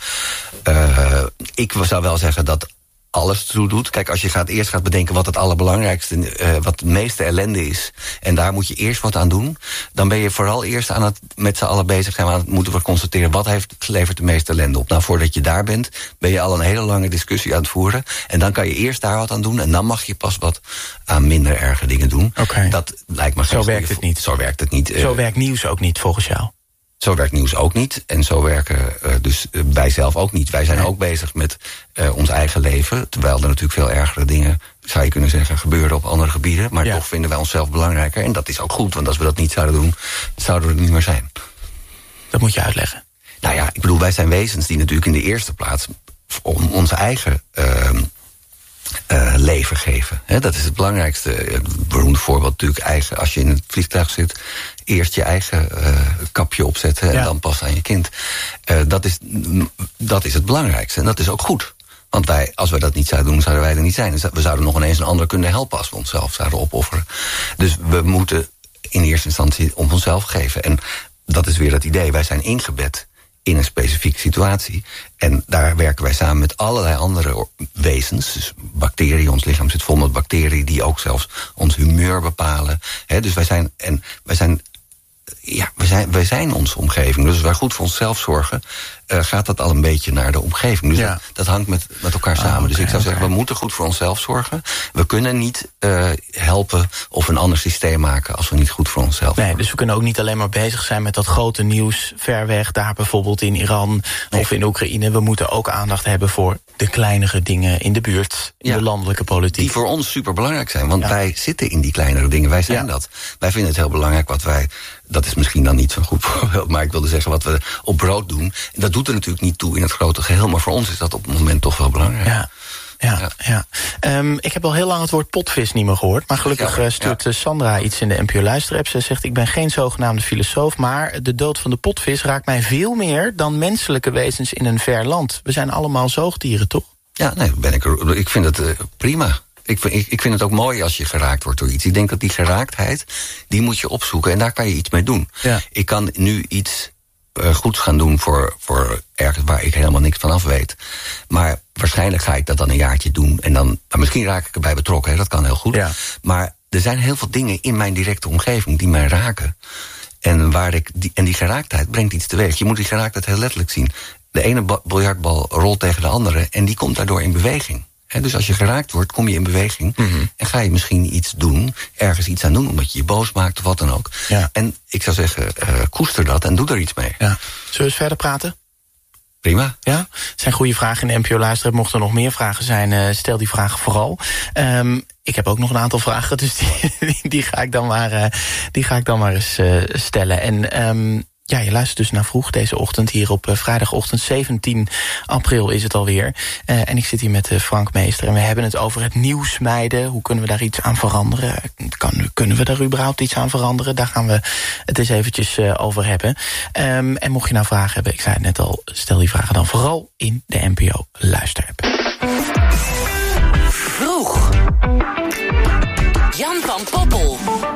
Uh, ik zou wel zeggen dat alles toe doet. Kijk, als je gaat, eerst gaat bedenken wat het allerbelangrijkste, uh, wat de meeste ellende is, en daar moet je eerst wat aan doen, dan ben je vooral eerst aan het met z'n allen bezig zijn, aan het moeten we constateren wat heeft geleverd de meeste ellende op. Nou, voordat je daar bent, ben je al een hele lange discussie aan het voeren, en dan kan je eerst daar wat aan doen, en dan mag je pas wat aan minder erge dingen doen. Okay. Dat lijkt me Zo werkt het niet. Zo werkt het niet. Zo werkt nieuws ook niet, volgens jou. Zo werkt nieuws ook niet. En zo werken uh, dus uh, wij zelf ook niet. Wij zijn nee. ook bezig met uh, ons eigen leven. Terwijl er natuurlijk veel ergere dingen, zou je kunnen zeggen, gebeuren op andere gebieden. Maar ja. toch vinden wij onszelf belangrijker. En dat is ook goed, want als we dat niet zouden doen, zouden we er niet meer zijn. Dat moet je uitleggen. Nou ja, ik bedoel, wij zijn wezens die natuurlijk in de eerste plaats om onze eigen Uh, Uh, leven geven. He, dat is het belangrijkste. Het beroemde voorbeeld natuurlijk eigen. Als je in het vliegtuig zit, eerst je eigen uh, kapje opzetten en ja. dan pas aan je kind. Uh, dat, is, dat is het belangrijkste. En dat is ook goed. Want wij, als we dat niet zouden doen, zouden wij er niet zijn. Dus we zouden nog ineens een ander kunnen helpen als we onszelf zouden opofferen. Dus we moeten in eerste instantie om onszelf geven. En dat is weer het idee. Wij zijn ingebed in een specifieke situatie. En daar werken wij samen met allerlei andere wezens. Dus bacteriën, ons lichaam zit vol met bacteriën die ook zelfs ons humeur bepalen. He, dus wij zijn, en wij zijn, ja, wij zijn, wij zijn onze omgeving. Dus als wij goed voor onszelf zorgen, uh, gaat dat al een beetje naar de omgeving. Dus ja. dat, dat hangt met, met elkaar samen. Oh, okay, dus ik zou okay. zeggen, we moeten goed voor onszelf zorgen. We kunnen niet uh, helpen of een ander systeem maken als we niet goed voor onszelf nee, zorgen. Dus we kunnen ook niet alleen maar bezig zijn met dat grote nieuws ver weg, daar bijvoorbeeld in Iran nee. of in Oekraïne. We moeten ook aandacht hebben voor de kleinere dingen in de buurt, in ja, de landelijke politiek. Die voor ons superbelangrijk zijn, want ja. wij zitten in die kleinere dingen. Wij zijn ja. dat. Wij vinden het heel belangrijk wat wij, dat is misschien dan niet zo'n goed voorbeeld, maar ik wilde zeggen wat we op brood doen. Dat doet er natuurlijk niet toe in het grote geheel, maar voor ons is dat op het moment toch wel belangrijk. Ja. Ja, ja. ja. Um, ik heb al heel lang het woord potvis niet meer gehoord, maar gelukkig ja, stuurt ja. Sandra iets in de N P O Luisterapp. Ze zegt, ik ben geen zogenaamde filosoof, maar de dood van de potvis raakt mij veel meer dan menselijke wezens in een ver land. We zijn allemaal zoogdieren, toch? Ja, nee, ben ik, er, ik vind het uh, prima. Ik, ik, ik vind het ook mooi als je geraakt wordt door iets. Ik denk dat die geraaktheid, die moet je opzoeken en daar kan je iets mee doen. Ja. Ik kan nu iets uh, goeds gaan doen voor, voor ergens waar ik helemaal niks van af weet. Maar waarschijnlijk ga ik dat dan een jaartje doen en dan, misschien raak ik erbij betrokken, hè, dat kan heel goed. Ja. Maar er zijn heel veel dingen in mijn directe omgeving die mij raken. En, waar ik die, en die geraaktheid brengt iets teweeg. Je moet die geraaktheid heel letterlijk zien. De ene biljartbal rolt tegen de andere en die komt daardoor in beweging. He, dus als je geraakt wordt, kom je in beweging. Mm-hmm. En ga je misschien iets doen, ergens iets aan doen, omdat je je boos maakt of wat dan ook. Ja. En ik zou zeggen, uh, koester dat en doe er iets mee. Ja. Zullen we eens verder praten? Prima. Ja, het zijn goede vragen in de N P O Luisterapp. Mochten er nog meer vragen zijn, uh, stel die vragen vooral. Um, ik heb ook nog een aantal vragen, dus die, die, ga, ik dan maar, uh, die ga ik dan maar eens uh, stellen. En um, ja, je luistert dus naar Vroeg deze ochtend. Hier op uh, vrijdagochtend zeventien april is het alweer. Uh, en ik zit hier met uh, Frank Meester. En we hebben het over het nieuws mijden. Hoe kunnen we daar iets aan veranderen? Kan, kunnen we daar überhaupt iets aan veranderen? Daar gaan we het eens eventjes uh, over hebben. Um, en mocht je nou vragen hebben, ik zei het net al, stel die vragen dan vooral in de N P O Luisterapp. Vroeg. Jan van Poppel.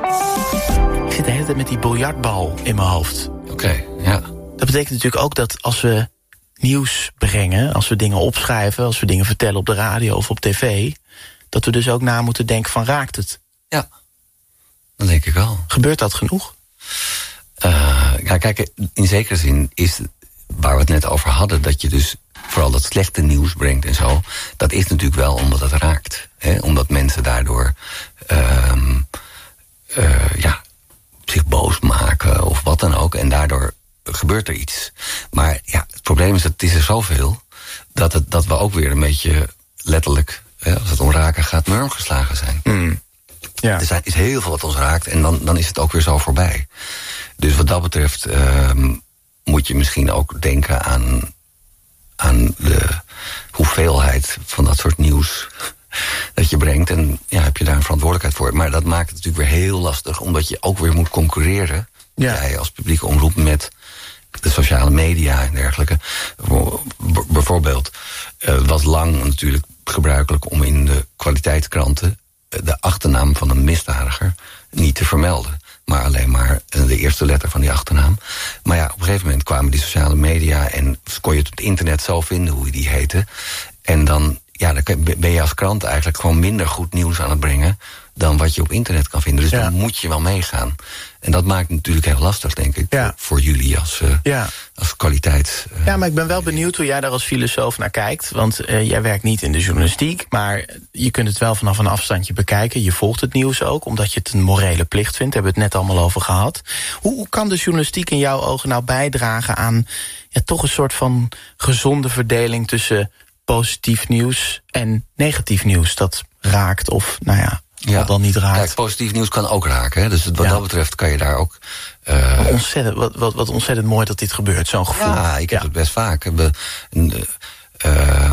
Ik zit de hele tijd met die biljartbal in mijn hoofd. Oké, okay, ja. Dat betekent natuurlijk ook dat als we nieuws brengen, als we dingen opschrijven, als we dingen vertellen op de radio of op tv, dat we dus ook na moeten denken van, raakt het? Ja, dat denk ik wel. Gebeurt dat genoeg? Uh, ja, kijk, in zekere zin is waar we het net over hadden, dat je dus vooral dat slechte nieuws brengt en zo, dat is natuurlijk wel omdat het raakt. Hè? Omdat mensen daardoor uh, uh, ja, zich boos maken of wat dan ook. En daardoor gebeurt er iets. Maar ja, het probleem is dat het is er zoveel dat, het, dat we ook weer een beetje letterlijk, hè, als het om raken gaat, murm geslagen zijn. Mm. Ja. Er zijn, is heel veel wat ons raakt en dan, dan is het ook weer zo voorbij. Dus wat dat betreft uh, moet je misschien ook denken aan, aan de hoeveelheid van dat soort nieuws dat je brengt. En ja, heb je daar een verantwoordelijkheid voor. Maar dat maakt het natuurlijk weer heel lastig, omdat je ook weer moet concurreren. Ja. Jij als publieke omroep met de sociale media en dergelijke. Bijvoorbeeld uh, was lang natuurlijk gebruikelijk om in de kwaliteitskranten de achternaam van een misdadiger niet te vermelden. Maar alleen maar de eerste letter van die achternaam. Maar ja, op een gegeven moment kwamen die sociale media en kon je het op het internet zo vinden hoe die heette. En dan, ja, dan ben je als krant eigenlijk gewoon minder goed nieuws aan het brengen dan wat je op internet kan vinden. Dus ja. dan moet je wel meegaan. En dat maakt het natuurlijk heel lastig, denk ik, ja. voor jullie als, uh, ja. als kwaliteit. Uh, ja, maar ik ben wel benieuwd hoe jij daar als filosoof naar kijkt. Want uh, jij werkt niet in de journalistiek, maar je kunt het wel vanaf een afstandje bekijken. Je volgt het nieuws ook, omdat je het een morele plicht vindt. Daar hebben we het net allemaal over gehad. Hoe, hoe kan de journalistiek in jouw ogen nou bijdragen aan ja, toch een soort van gezonde verdeling tussen positief nieuws en negatief nieuws dat raakt of, nou ja, ja. wat dan niet raakt? Kijk, positief nieuws kan ook raken. Hè? Dus wat ja. dat betreft kan je daar ook Uh, wat, ontzettend, wat, wat, wat ontzettend mooi dat dit gebeurt, zo'n gevoel. Ja, ik heb ja. het best vaak. We, uh, uh,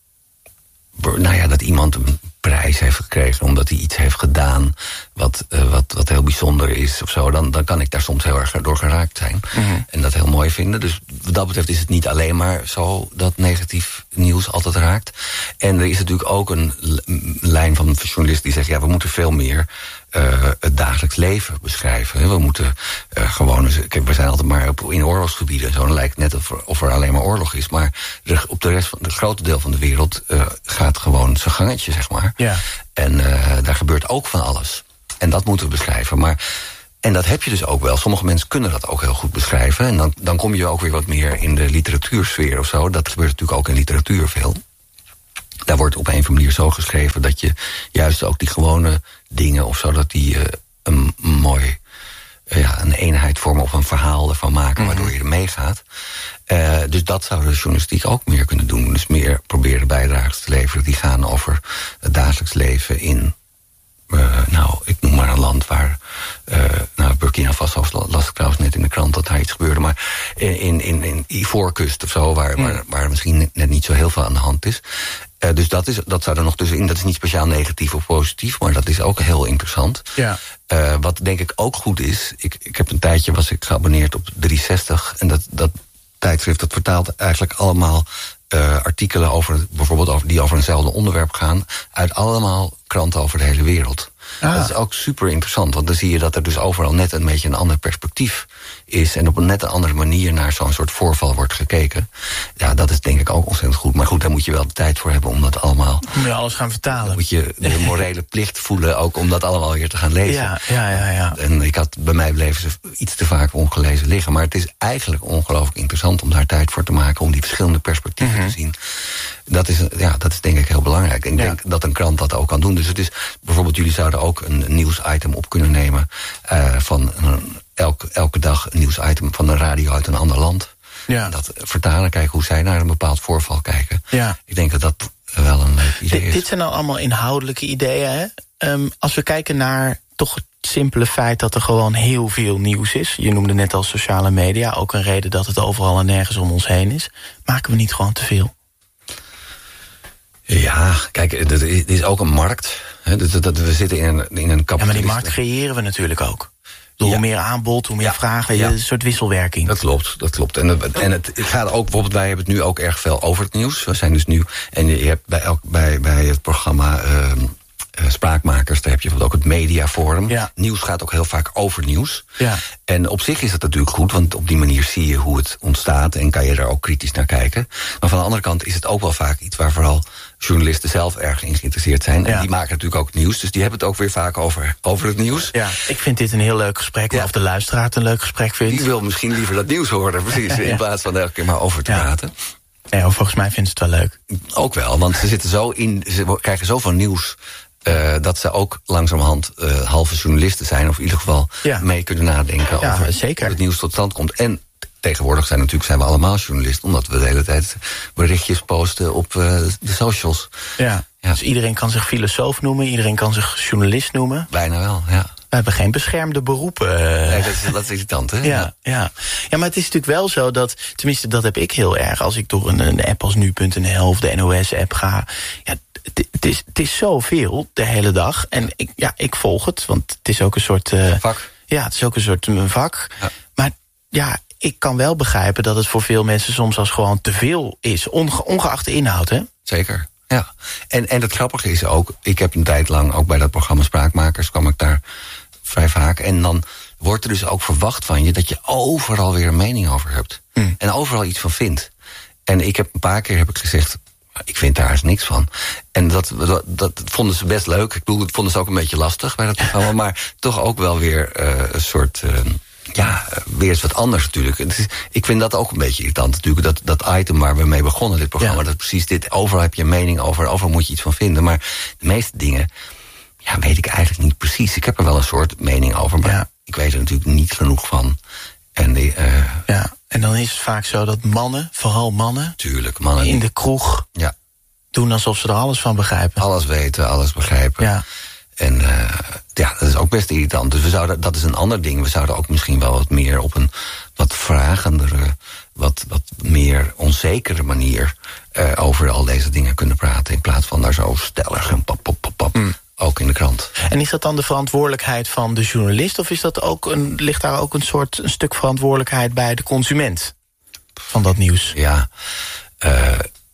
nou ja, dat iemand een prijs heeft gekregen omdat hij iets heeft gedaan wat, uh, wat, wat heel bijzonder is of zo, dan, dan kan ik daar soms heel erg door geraakt zijn. Mm-hmm. En dat heel mooi vinden. Dus wat dat betreft is het niet alleen maar zo dat negatief nieuws altijd raakt. En er is natuurlijk ook een lijn van journalisten die zeggen, ja, we moeten veel meer uh, het dagelijks leven beschrijven. We moeten uh, gewoon... Kijk, we zijn altijd maar op, in oorlogsgebieden en zo. Dan lijkt het net of er, of er alleen maar oorlog is. Maar de, op de rest van het grote deel van de wereld uh, gaat gewoon zijn gangetje, zeg maar. Ja. En uh, daar gebeurt ook van alles. En dat moeten we beschrijven. Maar... En dat heb je dus ook wel. Sommige mensen kunnen dat ook heel goed beschrijven. En dan, dan kom je ook weer wat meer in de literatuursfeer of zo. Dat gebeurt natuurlijk ook in literatuur veel. Daar wordt op een of andere manier zo geschreven... dat je juist ook die gewone dingen of zo... dat die uh, een, een mooi... Uh, ja, een eenheid vormen of een verhaal ervan maken... Mm-hmm. waardoor je er meegaat. Uh, dus dat zou de journalistiek ook meer kunnen doen. Dus meer proberen bijdrages te leveren... die gaan over het dagelijks leven in... Uh, nou, ik noem maar een land waar... Uh, nou, Burkina Faso las ik trouwens net in de krant dat daar iets gebeurde... maar in, in, in Ivoorkust of zo, waar, mm. waar, waar misschien net niet zo heel veel aan de hand is. Uh, dus dat, is, dat zou er nog tussenin. Dat is niet speciaal negatief of positief, maar dat is ook heel interessant. Ja. Uh, wat denk ik ook goed is... Ik, ik heb een tijdje was ik geabonneerd op driehonderdzestig... en dat, dat tijdschrift dat vertaalt eigenlijk allemaal... Uh, artikelen over, bijvoorbeeld over, die over eenzelfde onderwerp gaan... uit allemaal kranten over de hele wereld. Ah. Dat is ook super interessant, want dan zie je dat er dus overal net een beetje een ander perspectief is... en op een net een andere manier naar zo'n soort voorval wordt gekeken. Ja, dat is denk ik ook ontzettend goed. Maar goed, daar moet je wel de tijd voor hebben om dat allemaal... Moet je alles gaan vertalen. Dan moet je de morele plicht voelen ook om dat allemaal weer te gaan lezen. Ja, ja, ja, ja. En ik had, bij mij bleven ze iets te vaak ongelezen liggen. Maar het is eigenlijk ongelooflijk interessant om daar tijd voor te maken... om die verschillende perspectieven mm-hmm. te zien. Dat is, ja, dat is denk ik heel belangrijk. En ik ja. denk dat een krant dat ook kan doen. Dus het is bijvoorbeeld, jullie zouden ook een nieuwsitem op kunnen nemen... Uh, van een, elke, elke dag een nieuwsitem van een radio uit een ander land. Ja. En dat vertalen, kijken hoe zij naar een bepaald voorval kijken. Ja. Ik denk dat dat wel een leuk idee D- is. Dit zijn nou allemaal inhoudelijke ideeën, hè? Um, als we kijken naar toch het simpele feit dat er gewoon heel veel nieuws is. Je noemde net al sociale media, ook een reden dat het overal en nergens om ons heen is. Maken we niet gewoon te veel? Ja, kijk, het is ook een markt. We zitten in een, in een kapitalisme. Ja, maar die markt creëren we natuurlijk ook. Door ja. hoe meer aanbod, hoe meer ja. vragen, ja. een soort wisselwerking. Dat klopt, dat klopt. En, het, en het, het gaat ook, bijvoorbeeld, wij hebben het nu ook erg veel over het nieuws. We zijn dus nu, en je hebt bij, elk, bij, bij het programma... Uh, Uh, Spraakmakers, daar heb je bijvoorbeeld ook het mediaforum. Ja. Nieuws gaat ook heel vaak over nieuws. Ja. En op zich is dat natuurlijk goed, want op die manier zie je hoe het ontstaat... en kan je er ook kritisch naar kijken. Maar van de andere kant is het ook wel vaak iets... waar vooral journalisten zelf erg in geïnteresseerd zijn. Ja. En die maken natuurlijk ook nieuws, dus die hebben het ook weer vaak over, over het nieuws. Ja, ik vind dit een heel leuk gesprek, ja. of de luisteraar het een leuk gesprek vindt. Die wil misschien liever dat nieuws horen, precies, ja, ja. in plaats van elke keer maar over te ja. praten. Ja, volgens mij vinden ze het wel leuk. Ook wel, want ze zitten zo in, ze krijgen zoveel nieuws... Uh, dat ze ook langzamerhand uh, halve journalisten zijn... of in ieder geval ja. mee kunnen nadenken ja, over zeker. hoe het nieuws tot stand komt. En tegenwoordig zijn, natuurlijk, zijn we allemaal journalisten... omdat we de hele tijd berichtjes posten op uh, de socials. Ja. ja, dus iedereen kan zich filosoof noemen... iedereen kan zich journalist noemen. Bijna wel, ja. We hebben geen beschermde beroepen. Nee, dat is, dat is irritant, hè? Ja, ja. Ja. ja, maar het is natuurlijk wel zo dat... tenminste, dat heb ik heel erg... als ik door een, een app als nu punt n l of de N O S-app ga... Ja, het, het, is, het is zoveel de hele dag. En ik, ja, ik volg het, want het is ook een soort... Uh, vak. Ja, het is ook een soort een vak. Ja. Maar ja, ik kan wel begrijpen dat het voor veel mensen... soms als gewoon te veel is, onge, ongeacht de inhoud, hè? Zeker. Ja, en, en het grappige is ook... ik heb een tijd lang, ook bij dat programma Spraakmakers... kwam ik daar vrij vaak. En dan wordt er dus ook verwacht van je... dat je overal weer een mening over hebt. Mm. En overal iets van vindt. En ik heb een paar keer heb ik gezegd... ik vind daar eens niks van. En dat, dat, dat vonden ze best leuk. Ik bedoel, dat vonden ze ook een beetje lastig bij dat programma... maar toch ook wel weer uh, een soort... Uh, ja, weer eens wat anders natuurlijk. Is, ik vind dat ook een beetje irritant natuurlijk. Dat, dat item waar we mee begonnen, dit programma... Ja. dat precies dit, overal heb je een mening over... overal moet je iets van vinden. Maar de meeste dingen... ja, weet ik eigenlijk niet precies. Ik heb er wel een soort mening over... maar ja. ik weet er natuurlijk niet genoeg van. En, die, uh, ja, en dan is het vaak zo dat mannen, vooral mannen... tuurlijk, mannen in de kroeg ja. doen alsof ze er alles van begrijpen. Alles weten, alles begrijpen. Ja. En uh, ja, dat is ook best irritant. Dus we zouden, dat is een ander ding. We zouden ook misschien wel wat meer op een wat vragendere... wat, wat meer onzekere manier... Uh, over al deze dingen kunnen praten... in plaats van daar zo stellig en pap, pap, pap, pap... Mm. Ook in de krant. En is dat dan de verantwoordelijkheid van de journalist... of is dat ook een, ligt daar ook een soort een stuk verantwoordelijkheid... bij de consument van dat nieuws? Ja, uh,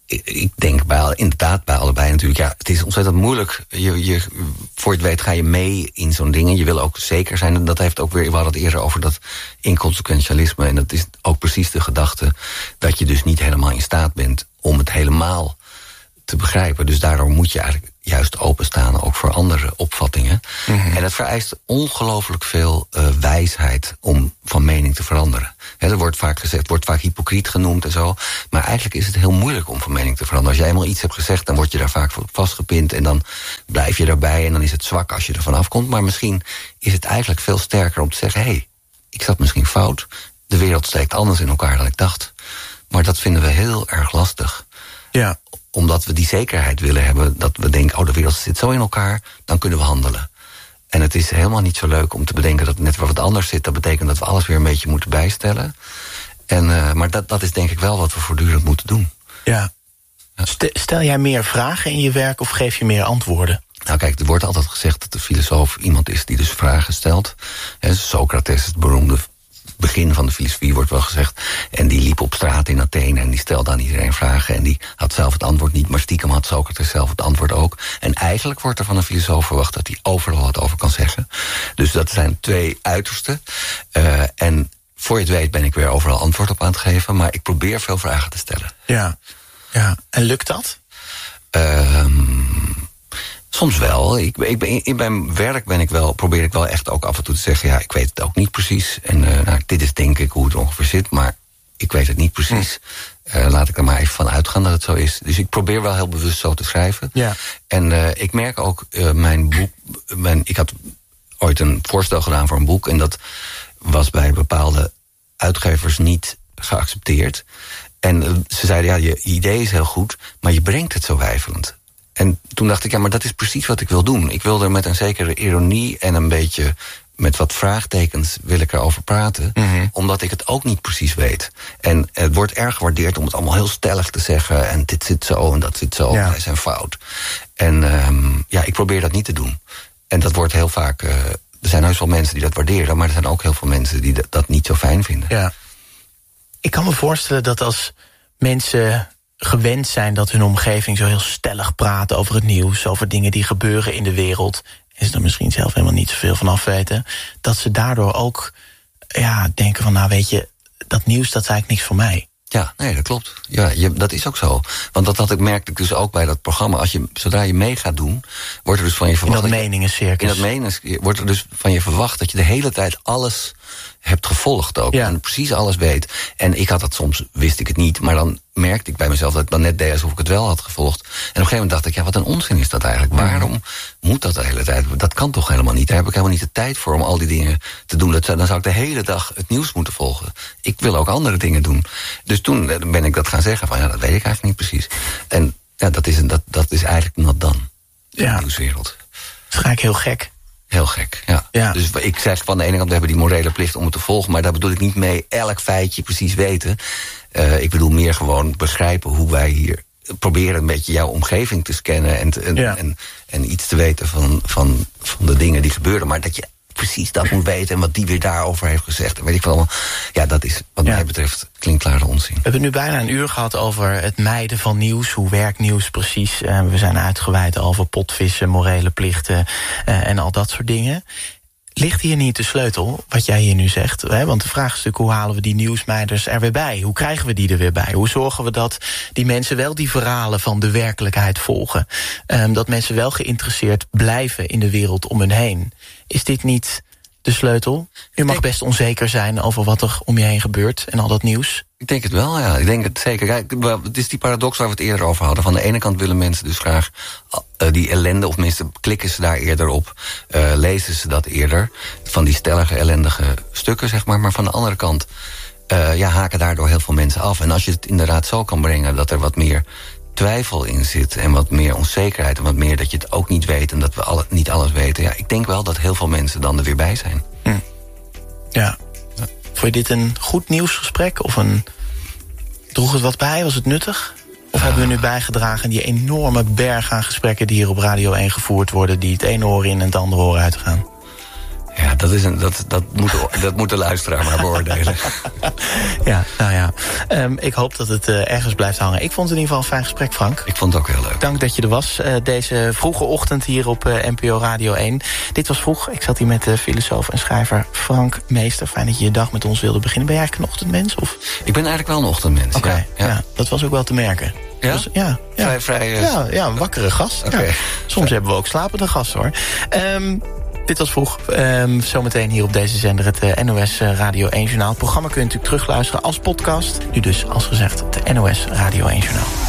ik denk bij, inderdaad bij allebei natuurlijk... ja, het is ontzettend moeilijk. Je, je, voor je het weet ga je mee in zo'n ding... en je wil ook zeker zijn. En dat heeft ook weer... we hadden het eerder over dat inconsequentialisme... en dat is ook precies de gedachte... dat je dus niet helemaal in staat bent... om het helemaal te begrijpen. Dus daardoor moet je eigenlijk juist openstaan... ook voor andere opvattingen. Mm-hmm. En het vereist ongelooflijk veel uh, wijsheid... om van mening te veranderen. He, er wordt vaak gezegd, wordt vaak hypocriet genoemd en zo. Maar eigenlijk is het heel moeilijk om van mening te veranderen. Als jij eenmaal iets hebt gezegd, dan word je daar vaak vastgepind... en dan blijf je daarbij en dan is het zwak als je er vanaf komt. Maar misschien is het eigenlijk veel sterker om te zeggen... hé, hey, ik zat misschien fout. De wereld steekt anders in elkaar dan ik dacht. Maar dat vinden we heel erg lastig. Ja. Omdat we die zekerheid willen hebben... dat we denken, oh, de wereld zit zo in elkaar... dan kunnen we handelen. En het is helemaal niet zo leuk om te bedenken dat het net wat anders zit. Dat betekent dat we alles weer een beetje moeten bijstellen. En, uh, maar dat, dat is denk ik wel wat we voortdurend moeten doen. Ja. Ja. Stel jij meer vragen in je werk of geef je meer antwoorden? Nou kijk, er wordt altijd gezegd dat de filosoof iemand is die dus vragen stelt. He, Socrates, het beroemde begin van de filosofie wordt wel gezegd. En die liep op straat in Athene en die stelde aan iedereen vragen. En die had zelf het antwoord niet, maar stiekem had Socrates zelf het antwoord ook. En eigenlijk wordt er van een filosoof verwacht dat hij overal wat over kan zeggen. Dus dat zijn twee uitersten. Uh, en voor je het weet ben ik weer overal antwoord op aan het geven. Maar ik probeer veel vragen te stellen. Ja, ja. En lukt dat? Um, Soms wel. Ik, ik ben, in mijn werk ben ik wel, probeer ik wel echt ook af en toe te zeggen... ja, ik weet het ook niet precies. En uh, nou, dit is denk ik hoe het ongeveer zit, maar ik weet het niet precies. Hm. Uh, laat ik er maar even van uitgaan dat het zo is. Dus ik probeer wel heel bewust zo te schrijven. Ja. En uh, ik merk ook, uh, mijn boek... Mijn, ik had ooit een voorstel gedaan voor een boek... en dat was bij bepaalde uitgevers niet geaccepteerd. En uh, ze zeiden, ja, je idee is heel goed... maar je brengt het zo weifelend. En toen dacht ik, ja, maar dat is precies wat ik wil doen. Ik wil er met een zekere ironie en een beetje... met wat vraagtekens wil ik erover praten... Mm-hmm. Omdat ik het ook niet precies weet. En het wordt erg gewaardeerd om het allemaal heel stellig te zeggen... en dit zit zo en dat zit zo, ja. en wij zijn fout. En um, ja, ik probeer dat niet te doen. En dat wordt heel vaak... Uh, er zijn heus wel mensen die dat waarderen... maar er zijn ook heel veel mensen die dat, dat niet zo fijn vinden. Ja. Ik kan me voorstellen dat als mensen... gewend zijn dat hun omgeving zo heel stellig praat over het nieuws... over dingen die gebeuren in de wereld... en ze er misschien zelf helemaal niet zoveel van af weten... dat ze daardoor ook ja, denken van, nou weet je... dat nieuws, dat is eigenlijk niks voor mij. Ja, nee, dat klopt. Ja, je, dat is ook zo. Want dat, dat ik merkte ik dus ook bij dat programma... Als je, zodra je mee gaat doen, wordt er dus van je verwacht... In dat meningencircus. In dat meningencircus wordt er dus van je verwacht... dat je de hele tijd alles hebt gevolgd ook. Ja. En precies alles weet. En ik had dat soms, wist ik het niet... maar dan merkte ik bij mezelf dat ik dan net deed alsof ik het wel had gevolgd. En op een gegeven moment dacht ik, ja, wat een onzin is dat eigenlijk. Mm. Waarom moet dat de hele tijd? Dat kan toch helemaal niet? Daar heb ik helemaal niet de tijd voor om al die dingen te doen. Dat, dan zou ik de hele dag het nieuws moeten volgen. Ik wil ook andere dingen doen. Dus toen ben ik dat gaan zeggen van, ja, dat weet ik eigenlijk niet precies. En ja, dat is, dat, dat is eigenlijk not done. In ja. de nieuwswereld. Dat is eigenlijk heel gek. Heel gek, ja. ja. Dus ik zeg van de ene kant, we hebben die morele plicht om het te volgen... maar daar bedoel ik niet mee elk feitje precies weten. Uh, ik bedoel meer gewoon begrijpen hoe wij hier... proberen een beetje jouw omgeving te scannen... en, te, en, ja. en, en iets te weten van, van, van de dingen die gebeuren... maar dat je precies dat moet weten en wat die weer daarover heeft gezegd. En weet ik wel, ja, dat is wat ja. mij betreft klinkklare onzin. We hebben nu bijna een uur gehad over het mijden van nieuws. Hoe werkt nieuws precies? Uh, we zijn uitgeweid over potvissen, morele plichten uh, en al dat soort dingen. Ligt hier niet de sleutel, wat jij hier nu zegt? Hè? Want de vraag is natuurlijk, hoe halen we die nieuwsmijders er weer bij? Hoe krijgen we die er weer bij? Hoe zorgen we dat die mensen wel die verhalen van de werkelijkheid volgen? Um, dat mensen wel geïnteresseerd blijven in de wereld om hen heen. Is dit niet de sleutel? U mag best onzeker zijn over wat er om je heen gebeurt en al dat nieuws. Ik denk het wel, ja. Ik denk het zeker. Kijk, het is die paradox waar we het eerder over hadden. Van de ene kant willen mensen dus graag uh, die ellende... of tenminste klikken ze daar eerder op, uh, lezen ze dat eerder... van die stellige, ellendige stukken, zeg maar. Maar van de andere kant uh, ja, haken daardoor heel veel mensen af. En als je het inderdaad zo kan brengen dat er wat meer twijfel in zit... en wat meer onzekerheid en wat meer dat je het ook niet weet... en dat we alle, niet alles weten. Ja, ik denk wel dat heel veel mensen dan er weer bij zijn. Hm. Ja. Vond je dit een goed nieuwsgesprek? Of een... droeg het wat bij? Was het nuttig? Of uh, hebben we nu bijgedragen aan die enorme berg aan gesprekken... die hier op Radio één gevoerd worden... die het ene oor in en het andere oor uitgaan? Ja, dat, is een, dat, dat, moet, de, dat moet de luisteraar maar beoordelen. Ja, nou ja. Um, ik hoop dat het uh, ergens blijft hangen. Ik vond het in ieder geval een fijn gesprek, Frank. Ik vond het ook heel leuk. Dank dat je er was, uh, deze vroege ochtend hier op uh, N P O Radio één. Dit was vroeg. Ik zat hier met de filosoof en schrijver Frank Meester. Fijn dat je je dag met ons wilde beginnen. Ben jij eigenlijk een ochtendmens? Of? Ik ben eigenlijk wel een ochtendmens, Oké, okay, ja. ja. Dat was ook wel te merken. Ja? Dus, ja, ja. Vrij, vrij... Uh... Ja, ja, een wakkere gast. Okay. Ja. Soms hebben we ook slapende gasten, hoor. Um, Dit was vroeg. Um, zometeen hier op deze zender het uh, N O S Radio één Journaal. Het programma kun je natuurlijk terugluisteren als podcast. Nu dus, als gezegd, het N O S Radio één Journaal.